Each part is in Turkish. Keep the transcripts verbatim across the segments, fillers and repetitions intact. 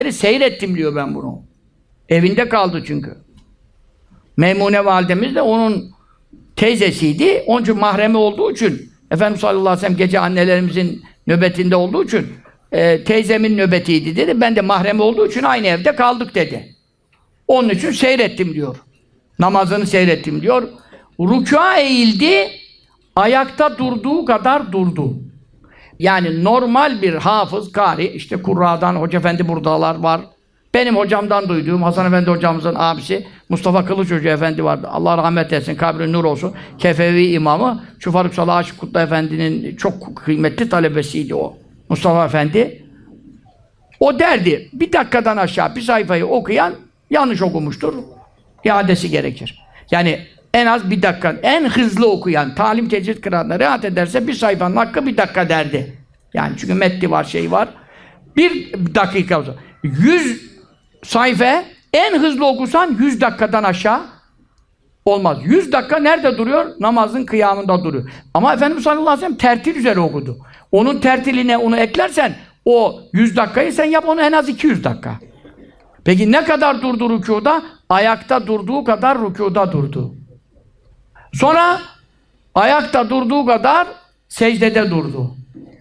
Seyrettim diyor ben bunu. Evinde kaldı çünkü. Meymune validemiz de onun teyzesiydi. Onun için mahremi olduğu için Efendimiz sallallahu aleyhi ve sellem gece annelerimizin nöbetinde olduğu için e, teyzemin nöbetiydi dedi. Ben de mahremi olduğu için aynı evde kaldık dedi. Onun için seyrettim diyor. Namazını seyrettim diyor. Rükûa eğildi, ayakta durduğu kadar durdu. Yani normal bir hafız, kari, işte Kurra'dan Hoca Efendi buradalar var. Benim hocamdan duyduğum, Hasan Efendi hocamızın abisi Mustafa Kılıç Hoca Efendi vardı. Allah rahmet etsin, kabri nur olsun. Kefevi imamı, şu Faruk Salah Aşık Kutlu Efendi'nin çok kıymetli talebesiydi o. Mustafa Efendi. O derdi, bir dakikadan aşağı bir sayfayı okuyan yanlış okumuştur. İadesi gerekir. Yani en az bir dakika, en hızlı okuyan, talim tecvid kıraatına rahat ederse bir sayfanın hakkı bir dakika derdi. Yani çünkü metni var, şey var. Bir dakika olsa. Yüz sayfa en hızlı okusan yüz dakikadan aşağı olmaz. Yüz dakika nerede duruyor? Namazın kıyamında duruyor. Ama Efendimiz sallallahu aleyhi ve sellem tertil üzere okudu. Onun tertiline onu eklersen o yüz dakikayı sen yap onu en az iki yüz dakika. Peki ne kadar durdu rükûda? Ayakta durduğu kadar rükûda durdu. Sonra ayakta durduğu kadar secdede durdu.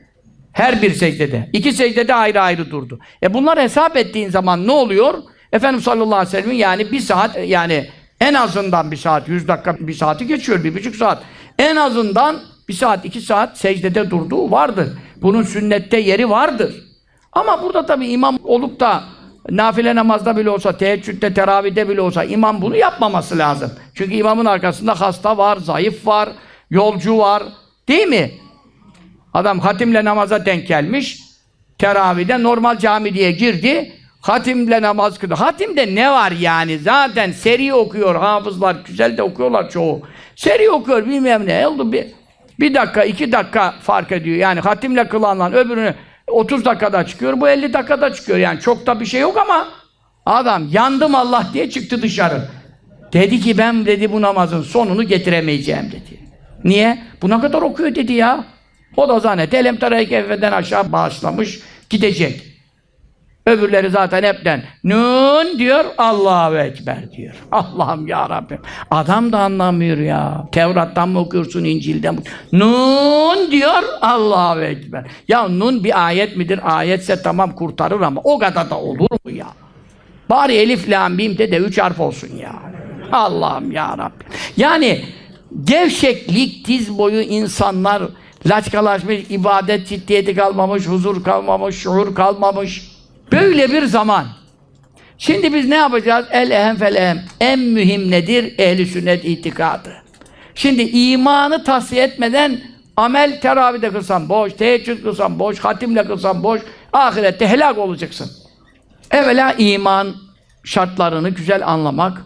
Her bir secdede. İki secdede ayrı ayrı durdu. E bunları hesap ettiğin zaman ne oluyor? Efendimiz sallallahu aleyhi ve sellem yani bir saat, yani en azından bir saat, yüz dakika bir saati geçiyor, bir buçuk saat. En azından bir saat, iki saat secdede durduğu vardır. Bunun sünnette yeri vardır. Ama burada tabii imam olup da nafile namazda bile olsa, teheccüde, teravihde bile olsa imam bunu yapmaması lazım. Çünkü imamın arkasında hasta var, zayıf var, yolcu var. Değil mi? Adam hatimle namaza denk gelmiş. Teravihde normal cami diye girdi. Hatimle namaz kıldı. Hatimde ne var yani? Zaten seri okuyor hafızlar. Güzel de okuyorlar çoğu. Seri okuyor bilmem ne. Oldu bir, bir dakika, iki dakika fark ediyor. Yani hatimle kılanla öbürünü otuz dakikada çıkıyor. Bu elli dakikada çıkıyor. Yani çok da bir şey yok ama adam yandım Allah diye çıktı dışarı. Dedi ki ben dedi bu namazın sonunu getiremeyeceğim dedi. Niye? Bu ne kadar okuyor dedi ya. O da zannet. Elem Tarayı aşağı bağışlamış. Gidecek. Öbürleri zaten hepten Nun diyor, Allahu Ekber diyor. Allah'ım ya Rabbim. Adam da anlamıyor ya. Tevrat'tan mı okuyorsun, İncil'den mi? Nun diyor, Allahu Ekber. Ya Nun bir ayet midir? Ayetse tamam kurtarır ama o kadar da olur mu ya? Bari Elif, Lam, Mim'de de üç harf olsun ya. Allah'ım ya Rabbim. Yani gevşeklik, diz boyu insanlar laçkalaşmış, ibadet ciddiyeti kalmamış, huzur kalmamış, şuur kalmamış. Böyle bir zaman. Şimdi biz ne yapacağız? El ehem fel ehem. En mühim nedir? Ehl-i sünnet itikadı. Şimdi imanı tasfiye etmeden amel teravihde kılsan boş, teheccüd kılsan boş, hatimle kılsan boş, ahirette helak olacaksın. Evvela iman şartlarını güzel anlamak.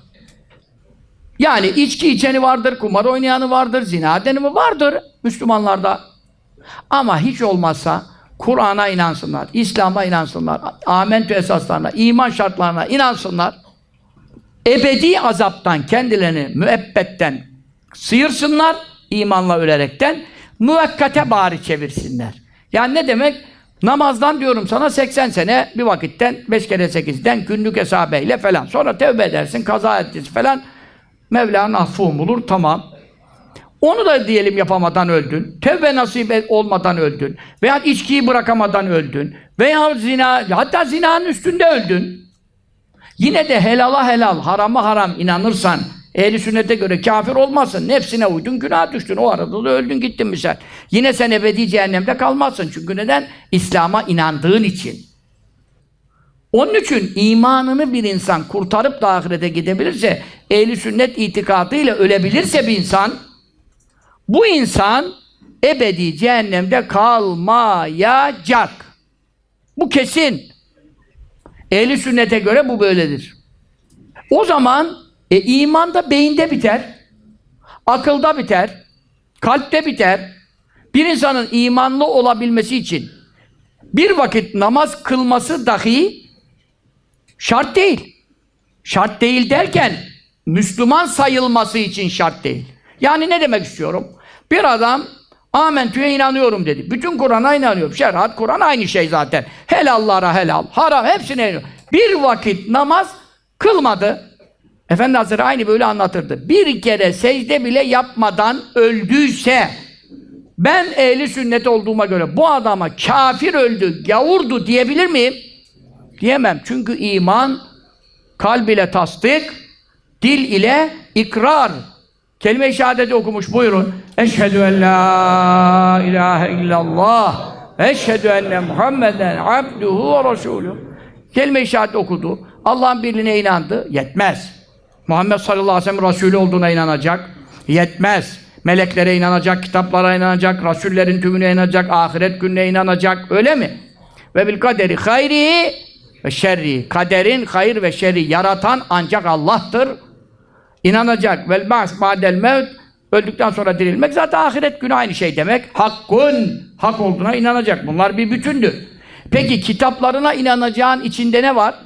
Yani içki içeni vardır, kumar oynayanı vardır, zina edeni mi vardır Müslümanlarda. Ama hiç olmazsa Kur'an'a inansınlar, İslam'a inansınlar, âmentü esaslarına, iman şartlarına inansınlar. Ebedi azaptan kendilerini müebbetten sıyırsınlar, imanla ölerekten, müvekkate bari çevirsinler. Yani ne demek? Namazdan diyorum sana seksen sene bir vakitten, beş kere sekizden günlük hesabeyle falan. Sonra tevbe edersin, kaza ettin falan. Mevla'nın affı umulur, tamam. Onu da diyelim yapamadan öldün. Tevbe nasip olmadan öldün. Veya içkiyi bırakamadan öldün. Veya zina, hatta zinanın üstünde öldün. Yine de helala helal, harama haram inanırsan, ehl-i sünnete göre kafir olmazsın. Nefsine uydun, günah düştün. O arada da öldün gittin misal. Yine sen ebedi cehennemde kalmazsın. Çünkü neden? İslam'a inandığın için. Onun için imanını bir insan kurtarıp da ahirete gidebilirse, ehl-i sünnet itikadıyla ölebilirse bir insan, bu insan ebedi cehennemde kalmayacak. Bu kesin. Ehl-i sünnete göre bu böyledir. O zaman e, iman da beyinde biter, akılda biter, kalpte biter. Bir insanın imanlı olabilmesi için bir vakit namaz kılması dahi şart değil. Şart değil derken Müslüman sayılması için şart değil. Yani ne demek istiyorum? Bir adam Amentü'ye inanıyorum dedi. Bütün Kur'an'a inanıyorum. Şeriat, Kur'an aynı şey zaten. Helallara helal, haram hepsine inanıyorum. Bir vakit namaz kılmadı. Efendi Hazretleri aynı böyle anlatırdı. Bir kere secde bile yapmadan öldüyse, ben ehli sünnet olduğuma göre bu adama kafir öldü, gavurdu diyebilir miyim? Diyemem. Çünkü iman kalb ile tasdik, dil ile ikrar. Kelime-i şehadeti okumuş. Buyurun. Eşhedü en la ilahe illallah ve eşhedü enne Muhammeden abduhu ve resulüh. Kelime-i şehadet okudu. Allah'ın birliğine inandı. Yetmez. Muhammed sallallahu aleyhi ve sellem Resulü olduğuna inanacak. Yetmez. Meleklere inanacak, kitaplara inanacak, Rasullerin tümüne inanacak, ahiret gününe inanacak. Öyle mi? Ve bil kaderi hayri ve şerri. Kaderin hayır ve şerri yaratan ancak Allah'tır. İnanacak. Vel ba's ba'del mevt. Öldükten sonra dirilmek zaten ahiret günü aynı şey demek. Hakkun. Hak olduğuna inanacak. Bunlar bir bütündür. Peki kitaplarına inanacağın içinde ne var?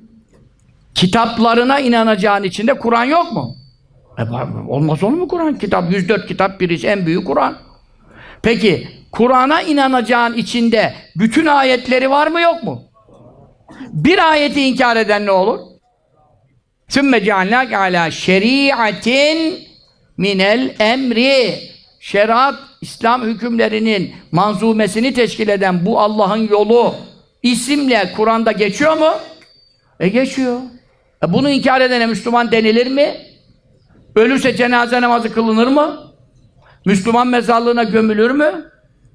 Kitaplarına inanacağın içinde Kur'an yok mu? E, olmaz olur mu Kur'an? Kitap, yüz dört kitap birisi, en büyük Kur'an. Peki, Kur'an'a inanacağın içinde bütün ayetleri var mı yok mu? Bir ayeti inkar eden ne olur? ثُمَّ جَعَلْنَاكَ عَلَى شَرِيعَةٍ minel emri. Şeriat, İslam hükümlerinin manzumesini teşkil eden bu Allah'ın yolu isimle Kur'an'da geçiyor mu? E geçiyor. E bunu inkar edene Müslüman denilir mi? Ölürse cenaze namazı kılınır mı? Müslüman mezarlığına gömülür mü?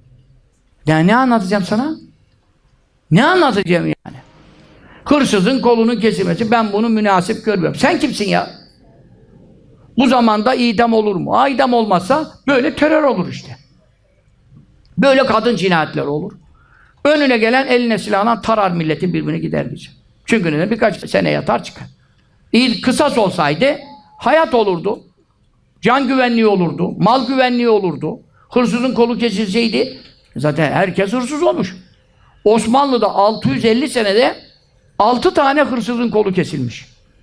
Ya ne anlatacağım sana? Ne anlatacağım yani? Hırsızın kolunun kesilmesi, ben bunu münasip görmüyorum. Sen kimsin ya? Bu zamanda idam olur mu? Ha, idam olmazsa böyle terör olur işte. Böyle kadın cinayetleri olur. Önüne gelen eline silahla tarar milleti birbirine gider diyecek. Çünkü neden? Birkaç sene yatar çıkar. İyi, kısas olsaydı hayat olurdu. Can güvenliği olurdu. Mal güvenliği olurdu. Hırsızın kolu kesilseydi zaten herkes hırsız olmuş. Osmanlı'da altı yüz elli senede altı tane hırsızın kolu kesilmiş.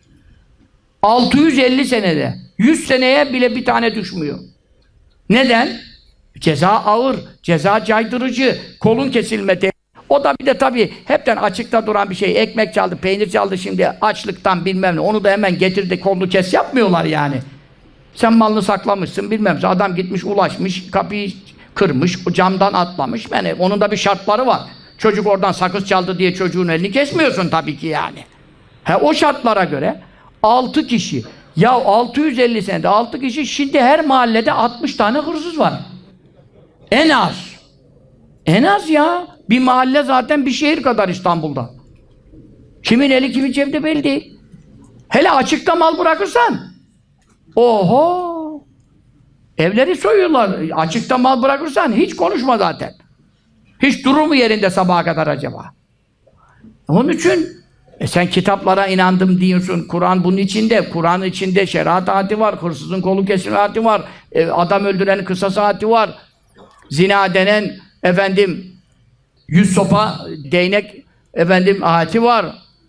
altı yüz elli senede. yüz seneye bile bir tane düşmüyor. Neden? Ceza ağır, ceza caydırıcı, kolun kesilmedi. O da bir de tabii hepten açıkta duran bir şey. Ekmek çaldı, peynir çaldı şimdi açlıktan bilmem ne. Onu da hemen getirdi, kolunu kes yapmıyorlar yani. Sen malını saklamışsın bilmem ne. Adam gitmiş ulaşmış, kapıyı kırmış, camdan atlamış. Yani onun da bir şartları var. Çocuk oradan sakız çaldı diye çocuğun elini kesmiyorsun tabii ki yani. He, o şartlara göre altı kişi. Ya altı yüz elli senede altı kişi, şimdi her mahallede altmış tane hırsız var. En az. En az ya. Bir mahalle zaten bir şehir kadar İstanbul'da. Kimin eli kimin cebinde belli değil. Hele açıkta mal bırakırsan. Oho! Evleri soyuyorlar. Açıkta mal bırakırsan hiç konuşma zaten. Hiç durur mu yerinde sabaha kadar acaba? Onun için e sen kitaplara inandım diyorsun. Kur'an bunun içinde. Kur'an'ın içinde şeriat ayeti var. Hırsızın kolu kesilme ayeti var. E, adam öldürenin kısas ayeti var. Zina denen efendim yüz sopa değnek efendim ayeti var.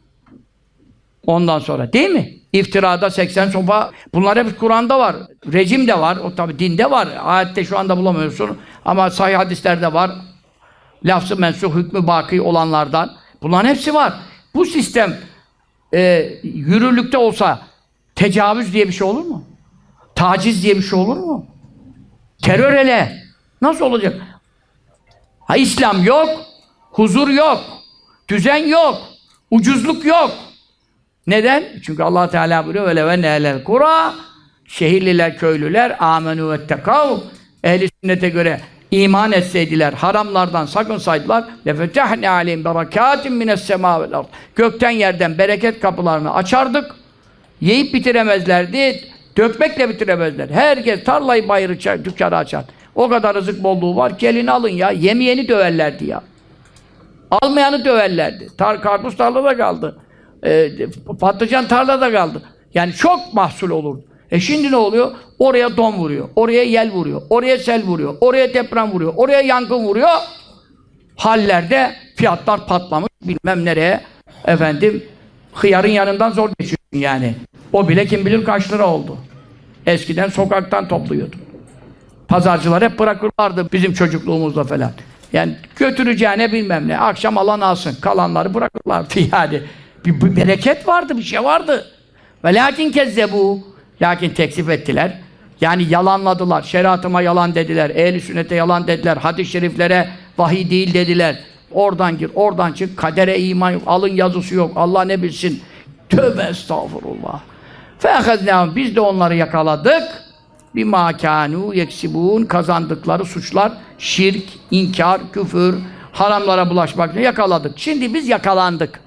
Ondan sonra değil mi? İftirada seksen sopa. Bunlar hep Kur'an'da var. Rejim de var. O tabi dinde var. Ayette şu anda bulamıyorsun. Ama sahih hadislerde var. Lafz-ı mensuh hükmü baki olanlardan. Bunların hepsi var. Bu sistem e, yürürlükte olsa tecavüz diye bir şey olur mu? Taciz diye bir şey olur mu? Terör hele. Nasıl olacak? Ha, İslam yok. Huzur yok. Düzen yok. Ucuzluk yok. Neden? Çünkü Allah Teala buyuruyor öyle ve ne'lel kura, şehirliler, köylüler amenu vettekav, ehli sünnete göre iman etseydiler, haramlardan sakınsaydılar, lefetehne aleyhim berekatin mines sema vel ard. Gökten yerden bereket kapılarını açardık. Yiyip bitiremezlerdi. Dökmekle bitiremezler. Herkes tarlayı bayırı dükkanı açar. O kadar rızık bolluğu var. Gelin alın ya. Yemeyeni döverlerdi ya. Almayanı döverlerdi. Tar karpuz tarlada kaldı. E, patlıcan tarlada kaldı. Yani çok mahsul olurdu. E şimdi ne oluyor? Oraya don vuruyor. Oraya yel vuruyor. Oraya sel vuruyor. Oraya deprem vuruyor. Oraya yangın vuruyor. Hallerde fiyatlar patlamış. Bilmem nereye. Efendim hıyarın yanından zor geçiyorsun yani. O bile kim bilir kaç lira oldu. Eskiden sokaktan topluyordu. Pazarcılar hep bırakırlardı bizim çocukluğumuzda falan. Yani götüreceğine bilmem ne. Akşam alan alsın. Kalanları bırakırlardı yani. Bir, bir bereket vardı, bir şey vardı. Ve lakin kezzebu. Lakin tekzip ettiler. Yani yalanladılar. Şeriatıma yalan dediler. Ehl-i sünnete yalan dediler. Hadis-i şeriflere vahiy değil dediler. Oradan gir, oradan çık. Kadere iman yok. Alın yazısı yok. Allah ne bilsin. Tövbe estağfurullah. Fe'ahaznâhum. Biz de onları yakaladık. Bimâ kânû yeksibûn. Kazandıkları suçlar, şirk, inkar, küfür, haramlara bulaşmakla yakaladık. Şimdi biz yakalandık.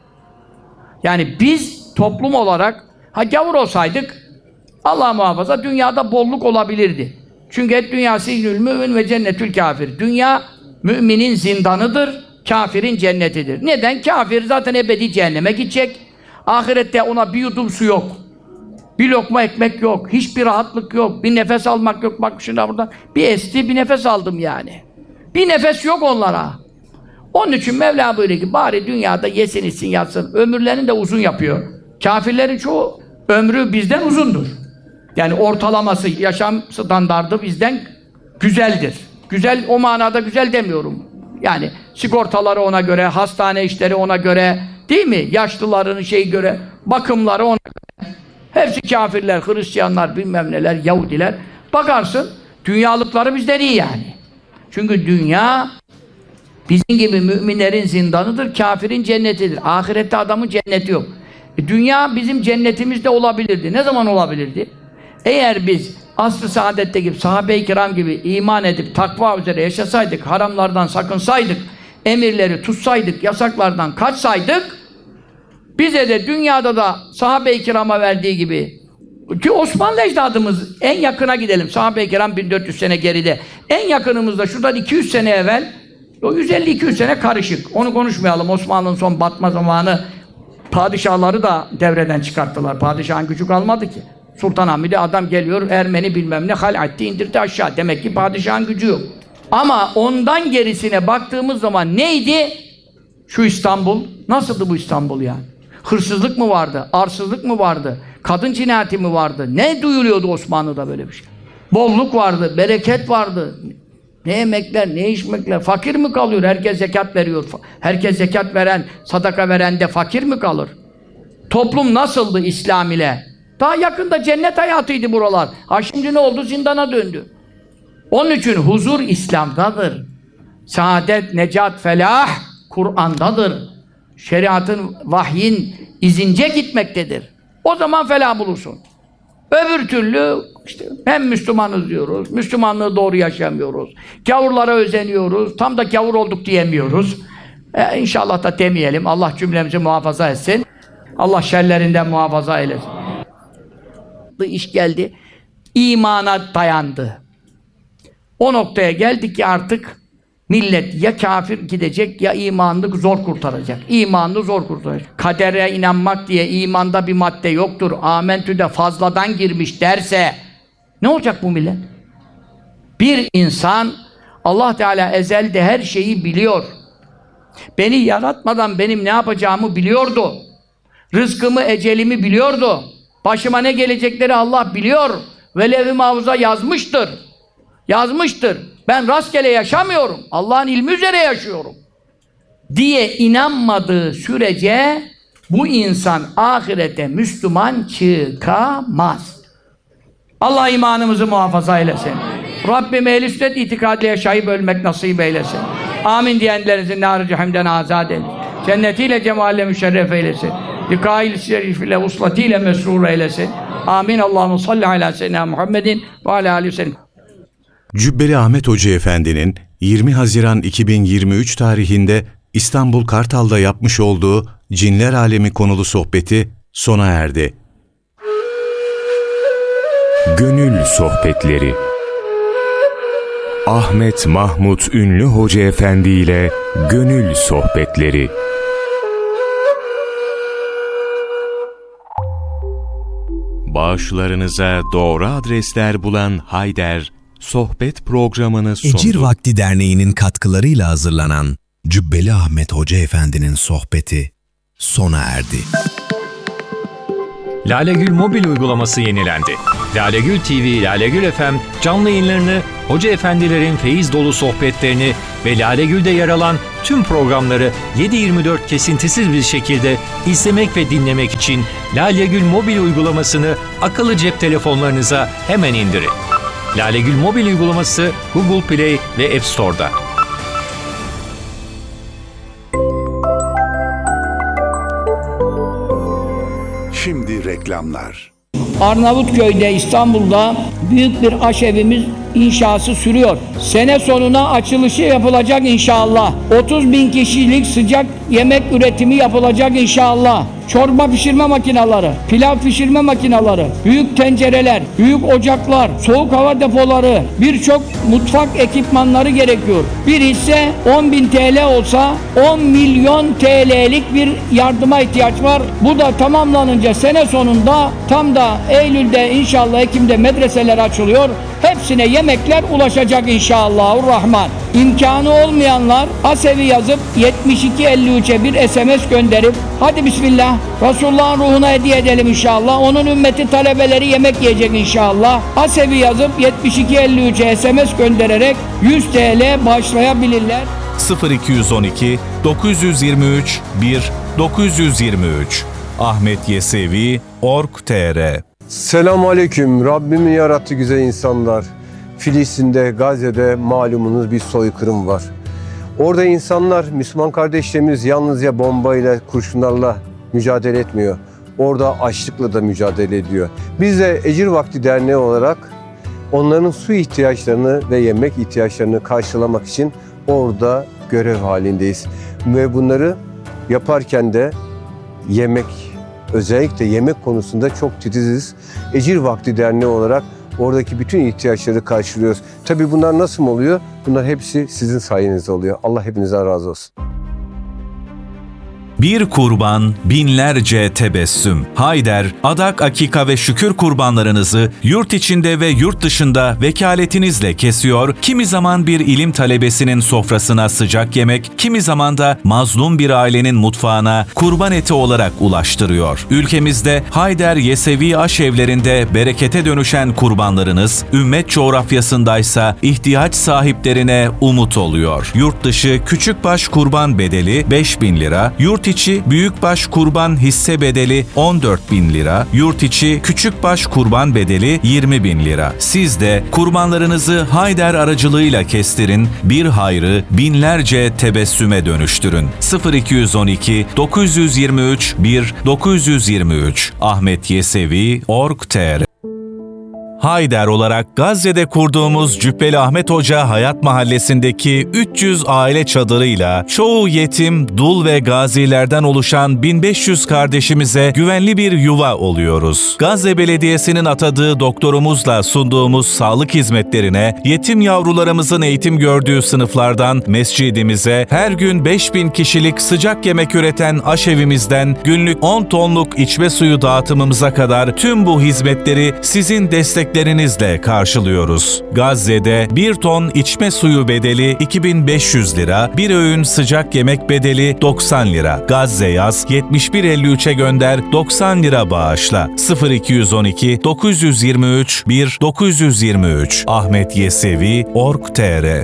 Yani biz toplum olarak, ha gavur olsaydık, Allah muhafaza dünyada bolluk olabilirdi. Çünkü et dünya sicnül mümin ve cennetül kafir. Dünya müminin zindanıdır, kafirin cennetidir. Neden? Kafir zaten ebedi cehenneme gidecek. Ahirette ona bir yudum su yok. Bir lokma ekmek yok. Hiçbir rahatlık yok. Bir nefes almak yok. Bak şimdi buradan bir esti, bir nefes aldım yani. Bir nefes yok onlara. Onun için Mevla böyle ki bari dünyada yesin içsin yatsın. Ömürlerini de uzun yapıyor. Kafirlerin çoğu ömrü bizden uzundur. Yani ortalaması, yaşam standardı bizden güzeldir. Güzel, o manada güzel demiyorum. Yani sigortaları ona göre, hastane işleri ona göre, değil mi? Yaşlıların şeyi göre, bakımları ona göre. Hepsi kafirler, Hristiyanlar, bilmem neler, Yahudiler. Bakarsın, dünyalıkları bizden iyi yani. Çünkü dünya bizim gibi müminlerin zindanıdır, kafirin cennetidir. Ahirette adamın cenneti yok. E, dünya bizim cennetimizde olabilirdi. Ne zaman olabilirdi? Eğer biz asr-ı saadette gibi, sahabe-i kiram gibi iman edip takva üzere yaşasaydık, haramlardan sakınsaydık, emirleri tutsaydık, yasaklardan kaçsaydık, bize de dünyada da sahabe-i kirama verdiği gibi, ki Osmanlı ecdadımız, en yakına gidelim, sahabe-i kiram bin dört yüz sene geride, en yakınımızda şuradan iki yüz sene evvel, o yüz elli iki yüz sene karışık, onu konuşmayalım. Osmanlı'nın son batma zamanı, padişahları da devreden çıkarttılar, padişahın gücü kalmadı ki. Sultanahmet'e adam geliyor, Ermeni bilmem ne halatti, indirdi aşağı. Demek ki padişahın gücü yok. Ama ondan gerisine baktığımız zaman neydi? Şu İstanbul, nasıldı bu İstanbul yani? Hırsızlık mı vardı? Arsızlık mı vardı? Kadın cinayeti mi vardı? Ne duyuluyordu Osmanlı'da böyle bir şey? Bolluk vardı, bereket vardı. Ne yemekler, ne içmekler. Fakir mi kalıyor? Herkes zekat veriyor. Herkes zekat veren, sadaka veren de fakir mi kalır? Toplum nasıldı İslam ile? Daha yakında cennet hayatıydı buralar. Ha şimdi ne oldu? Zindana döndü. Onun için huzur İslam'dadır. Saadet, necat, felah Kur'an'dadır. Şeriatın, vahyin izince gitmektedir. O zaman felah bulursun. Öbür türlü işte hem Müslümanız diyoruz, Müslümanlığı doğru yaşamıyoruz. Gavurlara özeniyoruz, tam da gavur olduk diyemiyoruz. Ee, İnşallah da demeyelim. Allah cümlemizi muhafaza etsin. Allah şerlerinden muhafaza eylesin. İş geldi, imana dayandı. O noktaya geldik ki artık millet ya kafir gidecek ya imanını zor kurtaracak. İmanını zor kurtaracak. Kadere inanmak diye imanda bir madde yoktur. Amentü'de fazladan girmiş derse ne olacak bu millet? Bir insan Allah Teala ezelde her şeyi biliyor. Beni yaratmadan benim ne yapacağımı biliyordu. Rızkımı, ecelimi biliyordu. Başıma ne gelecekleri Allah biliyor. Ve levh-i mahfuza yazmıştır. Yazmıştır. Ben rastgele yaşamıyorum. Allah'ın ilmi üzere yaşıyorum. Diye inanmadığı sürece bu insan ahirete Müslüman çıkamaz. Allah imanımızı muhafaza eylesin. Rabbim ehl-i sünnet itikadıyla yaşayıp ölmek nasip eylesin. Amin diyenlerinizin nar-ı cehennemden azad eylesin. Cennetiyle cemalle müşerref eylesin. Likail şerifiyle, uslatiyle mesrur eylesin. Amin. Allahu salli ala seyyidina Muhammedin ve ala aleyhi ve sellem. Cübbeli Ahmet Hoca Efendi'nin yirmi Haziran iki bin yirmi üç tarihinde İstanbul Kartal'da yapmış olduğu Cinler Alemi konulu sohbeti sona erdi. Gönül Sohbetleri Ahmet Mahmut Ünlü Hoca Efendi ile Gönül Sohbetleri. Bağışlarınıza doğru adresler bulan Hayder, sohbet programını sundu. Ecir Vakti Derneği'nin katkılarıyla hazırlanan Cübbeli Ahmet Hoca Efendi'nin sohbeti sona erdi. Lale Gül mobil uygulaması yenilendi. Lale Gül T V, Lale Gül F M canlı yayınlarını hoca efendilerin feyiz dolu sohbetlerini ve Lale Gül'de yer alan tüm programları yedi yirmi dört kesintisiz bir şekilde izlemek ve dinlemek için Lale Gül mobil uygulamasını akıllı cep telefonlarınıza hemen indirin. Lale Gül mobil uygulaması Google Play ve App Store'da. Şimdi reklamlar. Arnavutköy'de, İstanbul'da büyük bir aşevimiz inşası sürüyor. Sene sonuna açılışı yapılacak inşallah. otuz bin kişilik sıcak yemek üretimi yapılacak inşallah. Çorba pişirme makineleri, pilav pişirme makineleri, büyük tencereler, büyük ocaklar, soğuk hava depoları, birçok mutfak ekipmanları gerekiyor. Bir hisse on bin T L olsa on milyon T L'lik bir yardıma ihtiyaç var. Bu da tamamlanınca sene sonunda tam da Eylül'de inşallah Ekim'de medreseler açılıyor. Hepsine yemekler ulaşacak inşallahurrahman. İmkanı olmayanlar Asevi yazıp yetmiş iki elli üçe bir S M S gönderip hadi bismillah Resulullah'ın ruhuna hediye edelim inşallah. Onun ümmeti talebeleri yemek yiyecek inşallah. Asevi yazıp yetmiş iki elli üçe S M S göndererek yüz T L bağışlayabilirler. sıfır iki on iki dokuz yüz yirmi üç bir dokuz yüz yirmi üç Ahmet Yesevi nokta org nokta T R. Selamun Aleyküm. Rabbimin yarattığı güzel insanlar. Filistin'de, Gazze'de malumunuz bir soykırım var. Orada insanlar, Müslüman kardeşlerimiz yalnızca bombayla, kurşunlarla mücadele etmiyor. Orada açlıkla da mücadele ediyor. Biz de Ecir Vakti Derneği olarak onların su ihtiyaçlarını ve yemek ihtiyaçlarını karşılamak için orada görev halindeyiz. Ve bunları yaparken de yemek, özellikle yemek konusunda çok titiziz. Ecir Vakti Derneği olarak oradaki bütün ihtiyaçları karşılıyoruz. Tabii bunlar nasıl oluyor? Bunlar hepsi sizin sayenizde oluyor. Allah hepinizden razı olsun. Bir kurban, binlerce tebessüm. Hayder, adak, akika ve şükür kurbanlarınızı yurt içinde ve yurt dışında vekaletinizle kesiyor, kimi zaman bir ilim talebesinin sofrasına sıcak yemek, kimi zaman da mazlum bir ailenin mutfağına kurban eti olarak ulaştırıyor. Ülkemizde Hayder Yesevi aşevlerinde berekete dönüşen kurbanlarınız, ümmet coğrafyasındaysa ihtiyaç sahiplerine umut oluyor. Yurt dışı küçükbaş kurban bedeli beş bin lira, yurt içi büyükbaş kurban hisse bedeli on dört bin lira, yurt içi küçükbaş kurban bedeli yirmi bin lira. Siz de kurbanlarınızı Hayder aracılığıyla kestirin, bir hayrı binlerce tebessüme dönüştürün. sıfır iki on iki dokuz yüz yirmi üç bir dokuz yüz yirmi üç Ahmet Yesevi nokta org nokta T R. Hayder olarak Gazze'de kurduğumuz Cübbeli Ahmet Hoca Hayat Mahallesi'ndeki üç yüz aile çadırıyla çoğu yetim, dul ve gazilerden oluşan bin beş yüz kardeşimize güvenli bir yuva oluyoruz. Gazze Belediyesi'nin atadığı doktorumuzla sunduğumuz sağlık hizmetlerine, yetim yavrularımızın eğitim gördüğü sınıflardan mescidimize, her gün beş bin kişilik sıcak yemek üreten aşevimizden günlük on tonluk içme suyu dağıtımımıza kadar tüm bu hizmetleri sizin destek lerinizle karşılıyoruz. Gazze'de bir ton içme suyu bedeli iki bin beş yüz lira, bir öğün sıcak yemek bedeli doksan lira. Gazze yaz yetmiş bir elli üçe gönder doksan lira bağışla. sıfır iki on iki dokuz yüz yirmi üç bir dokuz yüz yirmi üç Ahmet Yesevi nokta org nokta T R.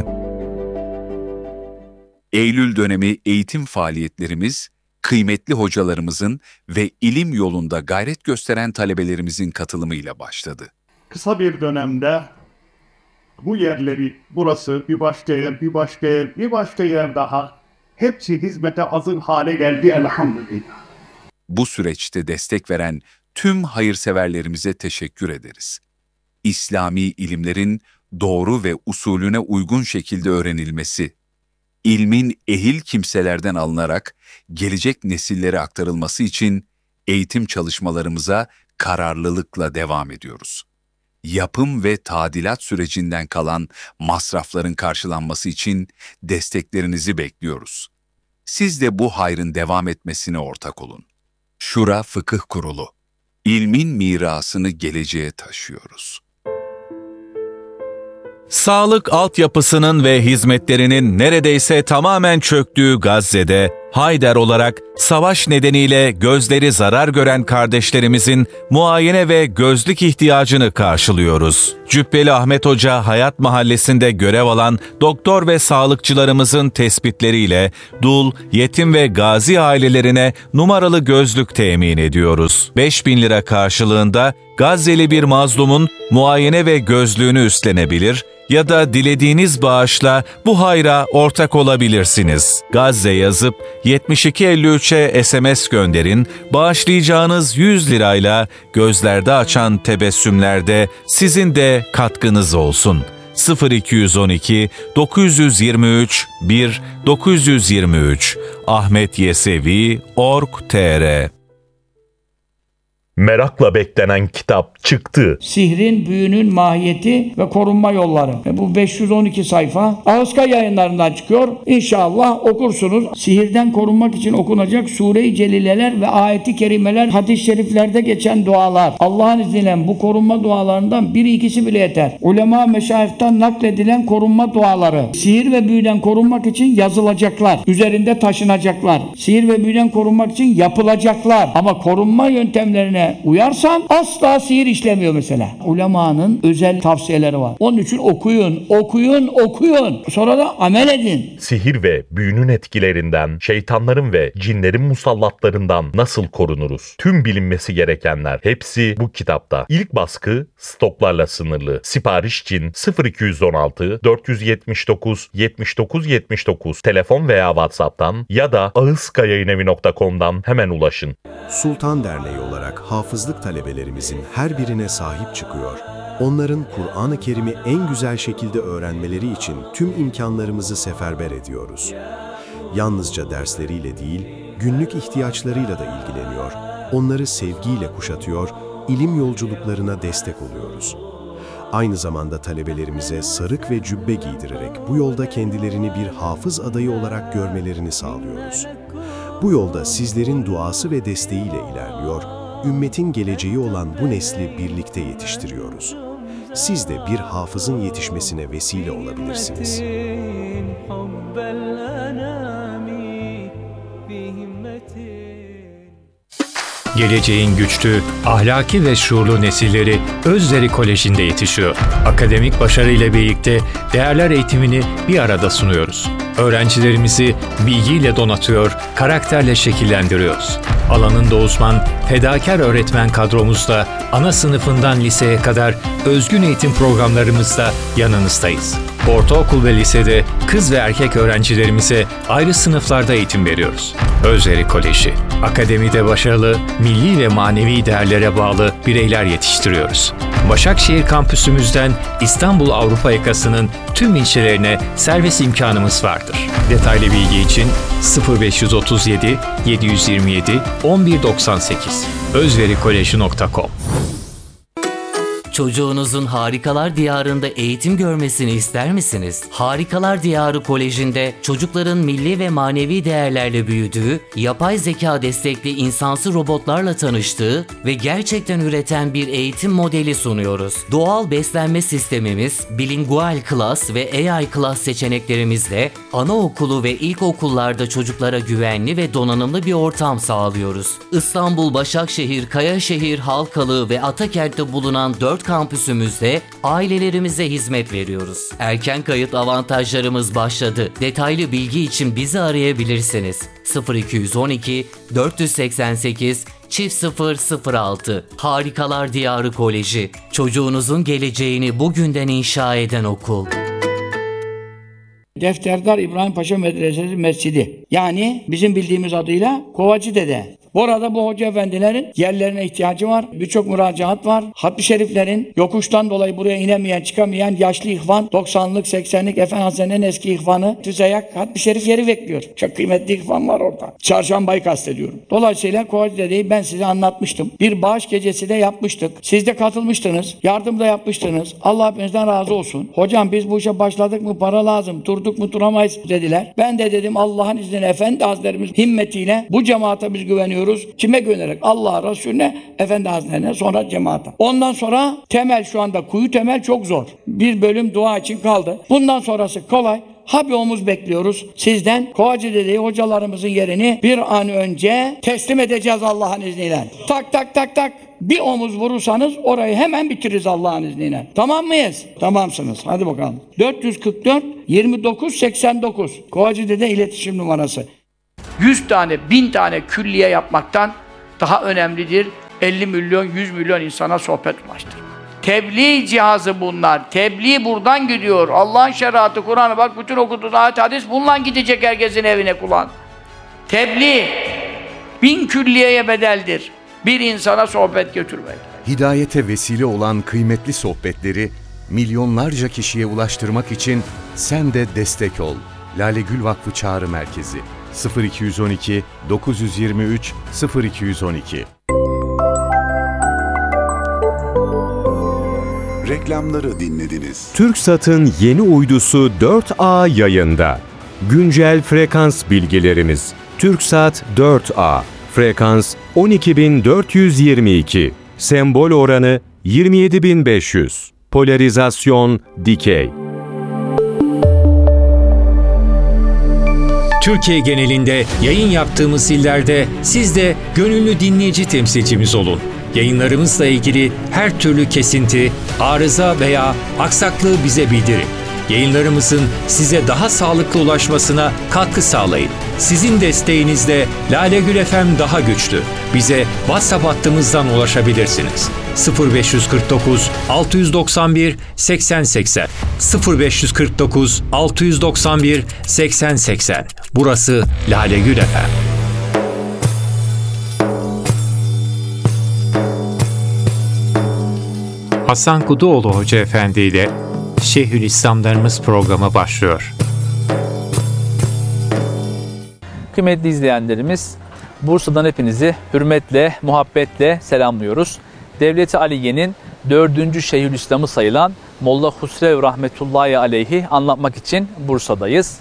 Eylül dönemi eğitim faaliyetlerimiz, kıymetli hocalarımızın ve ilim yolunda gayret gösteren talebelerimizin katılımıyla başladı. Kısa bir dönemde bu yerleri, burası bir başka yer, bir başka yer, bir başka yer daha hepsi hizmete hazır hale geldi elhamdülillah. Bu süreçte destek veren tüm hayırseverlerimize teşekkür ederiz. İslami ilimlerin doğru ve usulüne uygun şekilde öğrenilmesi, ilmin ehil kimselerden alınarak gelecek nesillere aktarılması için eğitim çalışmalarımıza kararlılıkla devam ediyoruz. Yapım ve tadilat sürecinden kalan masrafların karşılanması için desteklerinizi bekliyoruz. Siz de bu hayrın devam etmesine ortak olun. Şura Fıkıh Kurulu. İlmin mirasını geleceğe taşıyoruz. Sağlık altyapısının ve hizmetlerinin neredeyse tamamen çöktüğü Gazze'de Hayder olarak savaş nedeniyle gözleri zarar gören kardeşlerimizin muayene ve gözlük ihtiyacını karşılıyoruz. Cübbeli Ahmet Hoca Hayat Mahallesi'nde görev alan doktor ve sağlıkçılarımızın tespitleriyle dul, yetim ve gazi ailelerine numaralı gözlük temin ediyoruz. beş bin lira karşılığında Gazze'li bir mazlumun muayene ve gözlüğünü üstlenebilir ya da dilediğiniz bağışla bu hayra ortak olabilirsiniz. Gazze yazıp yetmiş iki elli üçe S M S gönderin, bağışlayacağınız yüz lirayla gözlerde açan tebessümlerde sizin de katkınız olsun. sıfır iki on iki dokuz yirmi üç bir dokuz yirmi üç Ahmet Yesevi nokta org nokta tr Merakla beklenen kitap çıktı. Sihrin, büyünün mahiyeti ve korunma yolları. Ve bu beş yüz on iki sayfa Ağızka yayınlarından çıkıyor. İnşallah okursunuz. Sihirden korunmak için okunacak sure-i celileler ve ayeti kerimeler, hadis-i şeriflerde geçen dualar. Allah'ın izniyle bu korunma dualarından biri ikisi bile yeter. Ulema meşayihten nakledilen korunma duaları. Sihir ve büyüden korunmak için yazılacaklar. Üzerinde taşınacaklar. Sihir ve büyüden korunmak için yapılacaklar. Ama korunma yöntemlerine uyarsan asla sihir işlemiyor mesela. Ulemanın özel tavsiyeleri var. Onun için okuyun, okuyun, okuyun. Sonra da amel edin. Sihir ve büyünün etkilerinden, şeytanların ve cinlerin musallatlarından nasıl korunuruz? Tüm bilinmesi gerekenler hepsi bu kitapta. İlk baskı stoklarla sınırlı. Sipariş için sıfır iki on altı dört yetmiş dokuz yetmiş dokuz yetmiş dokuz telefon veya WhatsApp'tan ya da ağızkayayınevi nokta com'dan hemen ulaşın. Sultan Derneği olarak hafızlık talebelerimizin her birine sahip çıkıyor. Onların Kur'an-ı Kerim'i en güzel şekilde öğrenmeleri için tüm imkanlarımızı seferber ediyoruz. Yalnızca dersleriyle değil, günlük ihtiyaçlarıyla da ilgileniyor. Onları sevgiyle kuşatıyor, ilim yolculuklarına destek oluyoruz. Aynı zamanda talebelerimize sarık ve cübbe giydirerek bu yolda kendilerini bir hafız adayı olarak görmelerini sağlıyoruz. Bu yolda sizlerin duası ve desteğiyle ilerliyor, ümmetin geleceği olan bu nesli birlikte yetiştiriyoruz. Siz de bir hafızın yetişmesine vesile olabilirsiniz. Geleceğin güçlü, ahlaki ve şuurlu nesilleri Özleri Koleji'nde yetişiyor. Akademik başarıyla birlikte değerler eğitimini bir arada sunuyoruz. Öğrencilerimizi bilgiyle donatıyor, karakterle şekillendiriyoruz. Alanında uzman, fedakar öğretmen kadromuzla ana sınıfından liseye kadar özgün eğitim programlarımızda yanınızdayız. Ortaokul ve lisede kız ve erkek öğrencilerimize ayrı sınıflarda eğitim veriyoruz. Özleri Koleji, akademide başarılı, milli ve manevi değerlere bağlı bireyler yetiştiriyoruz. Başakşehir kampüsümüzden İstanbul Avrupa yakasının tüm ilçelerine servis imkanımız vardır. Detaylı bilgi için sıfır beş otuz yedi yedi yirmi yedi on bir doksan sekiz özverikoleji nokta com. Çocuğunuzun Harikalar Diyarı'nda eğitim görmesini ister misiniz? Harikalar Diyarı Koleji'nde çocukların milli ve manevi değerlerle büyüdüğü, yapay zeka destekli insansı robotlarla tanıştığı ve gerçekten üreten bir eğitim modeli sunuyoruz. Doğal beslenme sistemimiz, bilingual class ve A I class seçeneklerimizle anaokulu ve ilkokullarda çocuklara güvenli ve donanımlı bir ortam sağlıyoruz. İstanbul, Başakşehir, Kayaşehir, Halkalı ve Atakent'te bulunan dört kampüsümüzde ailelerimize hizmet veriyoruz. Erken kayıt avantajlarımız başladı. Detaylı bilgi için bizi arayabilirsiniz. sıfır iki on iki dört seksen sekiz sıfır sıfır altı Harikalar Diyarı Koleji. Çocuğunuzun geleceğini bugünden inşa eden okul. Defterdar İbrahim Paşa Medresesi Mescidi. Yani bizim bildiğimiz adıyla Kovacı Dede. Bu arada bu hoca efendilerin yerlerine ihtiyacı var. Birçok müracaat var. Hatmi şeriflerin yokuştan dolayı buraya inemeyen, çıkamayan yaşlı ihvan, doksanlık, seksenlik Efendimiz'in en eski ihvanı Tüzeyak Hatmi şerif yeri bekliyor. Çok kıymetli ihvan var orada. Çarşambayı kastediyorum. Dolayısıyla Kovacı Dede'yi ben size anlatmıştım. Bir bağış gecesi de yapmıştık. Siz de katılmıştınız. Yardım da yapmıştınız. Allah hepinizden razı olsun. Hocam biz bu işe başladık mı para lazım. Durduk mu duramayız dediler. Ben de dedim Allah'ın izniyle Efendi Hazretlerimiz himmetiyle bu cemaate biz güveniyoruz. yapıyoruz. Kime güvenerek? Allah'a, Resulüne, Efendi Hazretlerine, sonra cemaate. Ondan sonra temel şu anda kuyu temel çok zor. Bir bölüm dua için kaldı. Bundan sonrası kolay. Ha bir omuz bekliyoruz sizden. Kovacı Dede'yi hocalarımızın yerini bir an önce teslim edeceğiz Allah'ın izniyle. Tak tak tak tak. Bir omuz vurursanız orayı hemen bitiririz Allah'ın izniyle. Tamam mıyız? Tamamsınız. Hadi bakalım. dört yüz kırk dört yirmi dokuz seksen dokuz. Kovacı Dede iletişim numarası. yüz tane, bin tane külliye yapmaktan daha önemlidir. elli milyon, yüz milyon insana sohbet ulaştırmak. Tebliğ cihazı bunlar. Tebliğ buradan gidiyor. Allah'ın şeriatı, Kur'an'ı bak bütün okuduğun ayet hadis bununla gidecek herkesin evine kulağın. Tebliğ bin külliyeye bedeldir. Bir insana sohbet götürmek. Hidayete vesile olan kıymetli sohbetleri milyonlarca kişiye ulaştırmak için sen de destek ol. Lale Gül Vakfı Çağrı Merkezi sıfır iki on iki dokuz yüz yirmi üç sıfır iki on iki. Reklamları dinlediniz. TürkSat'ın yeni uydusu dört A yayında. Güncel frekans bilgilerimiz. TürkSat dört A. Frekans on iki bin dört yüz yirmi iki. Sembol oranı yirmi yedi bin beş yüz. Polarizasyon dikey. Türkiye genelinde yayın yaptığımız illerde siz de gönüllü dinleyici temsilcimiz olun. Yayınlarımızla ilgili her türlü kesinti, arıza veya aksaklığı bize bildirin. Yayınlarımızın size daha sağlıklı ulaşmasına katkı sağlayın. Sizin desteğinizle Lale Gül F M daha güçlü. Bize WhatsApp hattımızdan ulaşabilirsiniz. sıfır beş kırk dokuz altı doksan bir seksen seksen sıfır beş kırk dokuz altı doksan bir seksen seksen. Burası Lale Gül F M. Hasan Kuduoğlu Hoca Efendi ile Şeyhülislamlarımız programı başlıyor. Kıymetli izleyenlerimiz, Bursa'dan hepinizi hürmetle, muhabbetle selamlıyoruz. Devlet-i Aliye'nin dördüncü Şeyhülislam'ı sayılan Molla Husrev Rahmetullahi Aleyhi anlatmak için Bursa'dayız.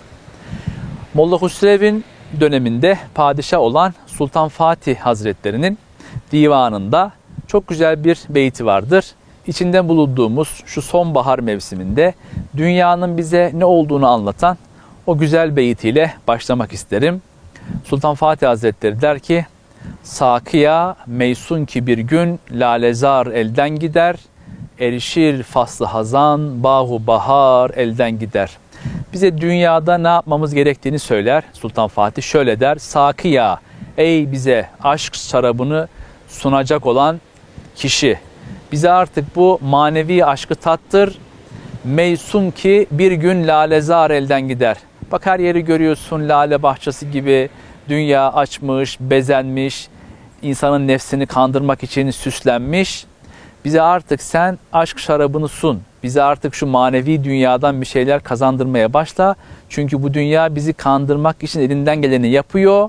Molla Husrev'in döneminde padişah olan Sultan Fatih Hazretleri'nin divanında çok güzel bir beyti vardır. İçinde bulunduğumuz şu sonbahar mevsiminde dünyanın bize ne olduğunu anlatan o güzel beytiyle başlamak isterim. Sultan Fatih Hazretleri der ki: "Sakıya meysun ki bir gün lalezar elden gider, erişir faslı hazan bahu bahar elden gider." Bize dünyada ne yapmamız gerektiğini söyler Sultan Fatih. Şöyle der: "Sakıya, ey bize aşk şarabını sunacak olan kişi, bize artık bu manevi aşkı tattır. Meysun ki bir gün lalezar elden gider." Bak her yeri görüyorsun, lale bahçesi gibi dünya açmış, bezenmiş, insanın nefsini kandırmak için süslenmiş. Bize artık sen aşk şarabını sun. Bize artık şu manevi dünyadan bir şeyler kazandırmaya başla. Çünkü bu dünya bizi kandırmak için elinden geleni yapıyor.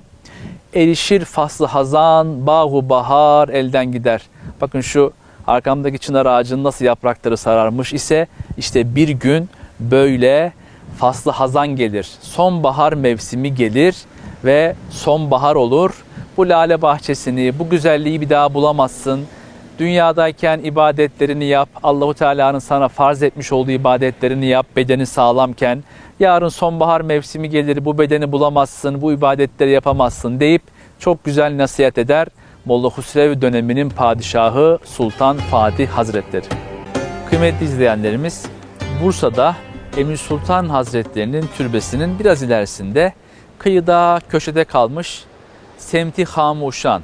Erişir faslı hazan, bahu bahar elden gider. Bakın şu arkamdaki çınar ağacının nasıl yaprakları sararmış ise işte bir gün böyle faslı hazan gelir. Sonbahar mevsimi gelir ve sonbahar olur. Bu lale bahçesini, bu güzelliği bir daha bulamazsın. Dünyadayken ibadetlerini yap. Allahu Teala'nın sana farz etmiş olduğu ibadetlerini yap bedeni sağlamken. Yarın sonbahar mevsimi gelir, bu bedeni bulamazsın, bu ibadetleri yapamazsın deyip çok güzel nasihat eder Molla Husrev döneminin padişahı Sultan Fatih Hazretleri. Kıymetli izleyenlerimiz, Bursa'da Emir Sultan Hazretlerinin türbesinin biraz ilerisinde kıyıda köşede kalmış semti hamuşan,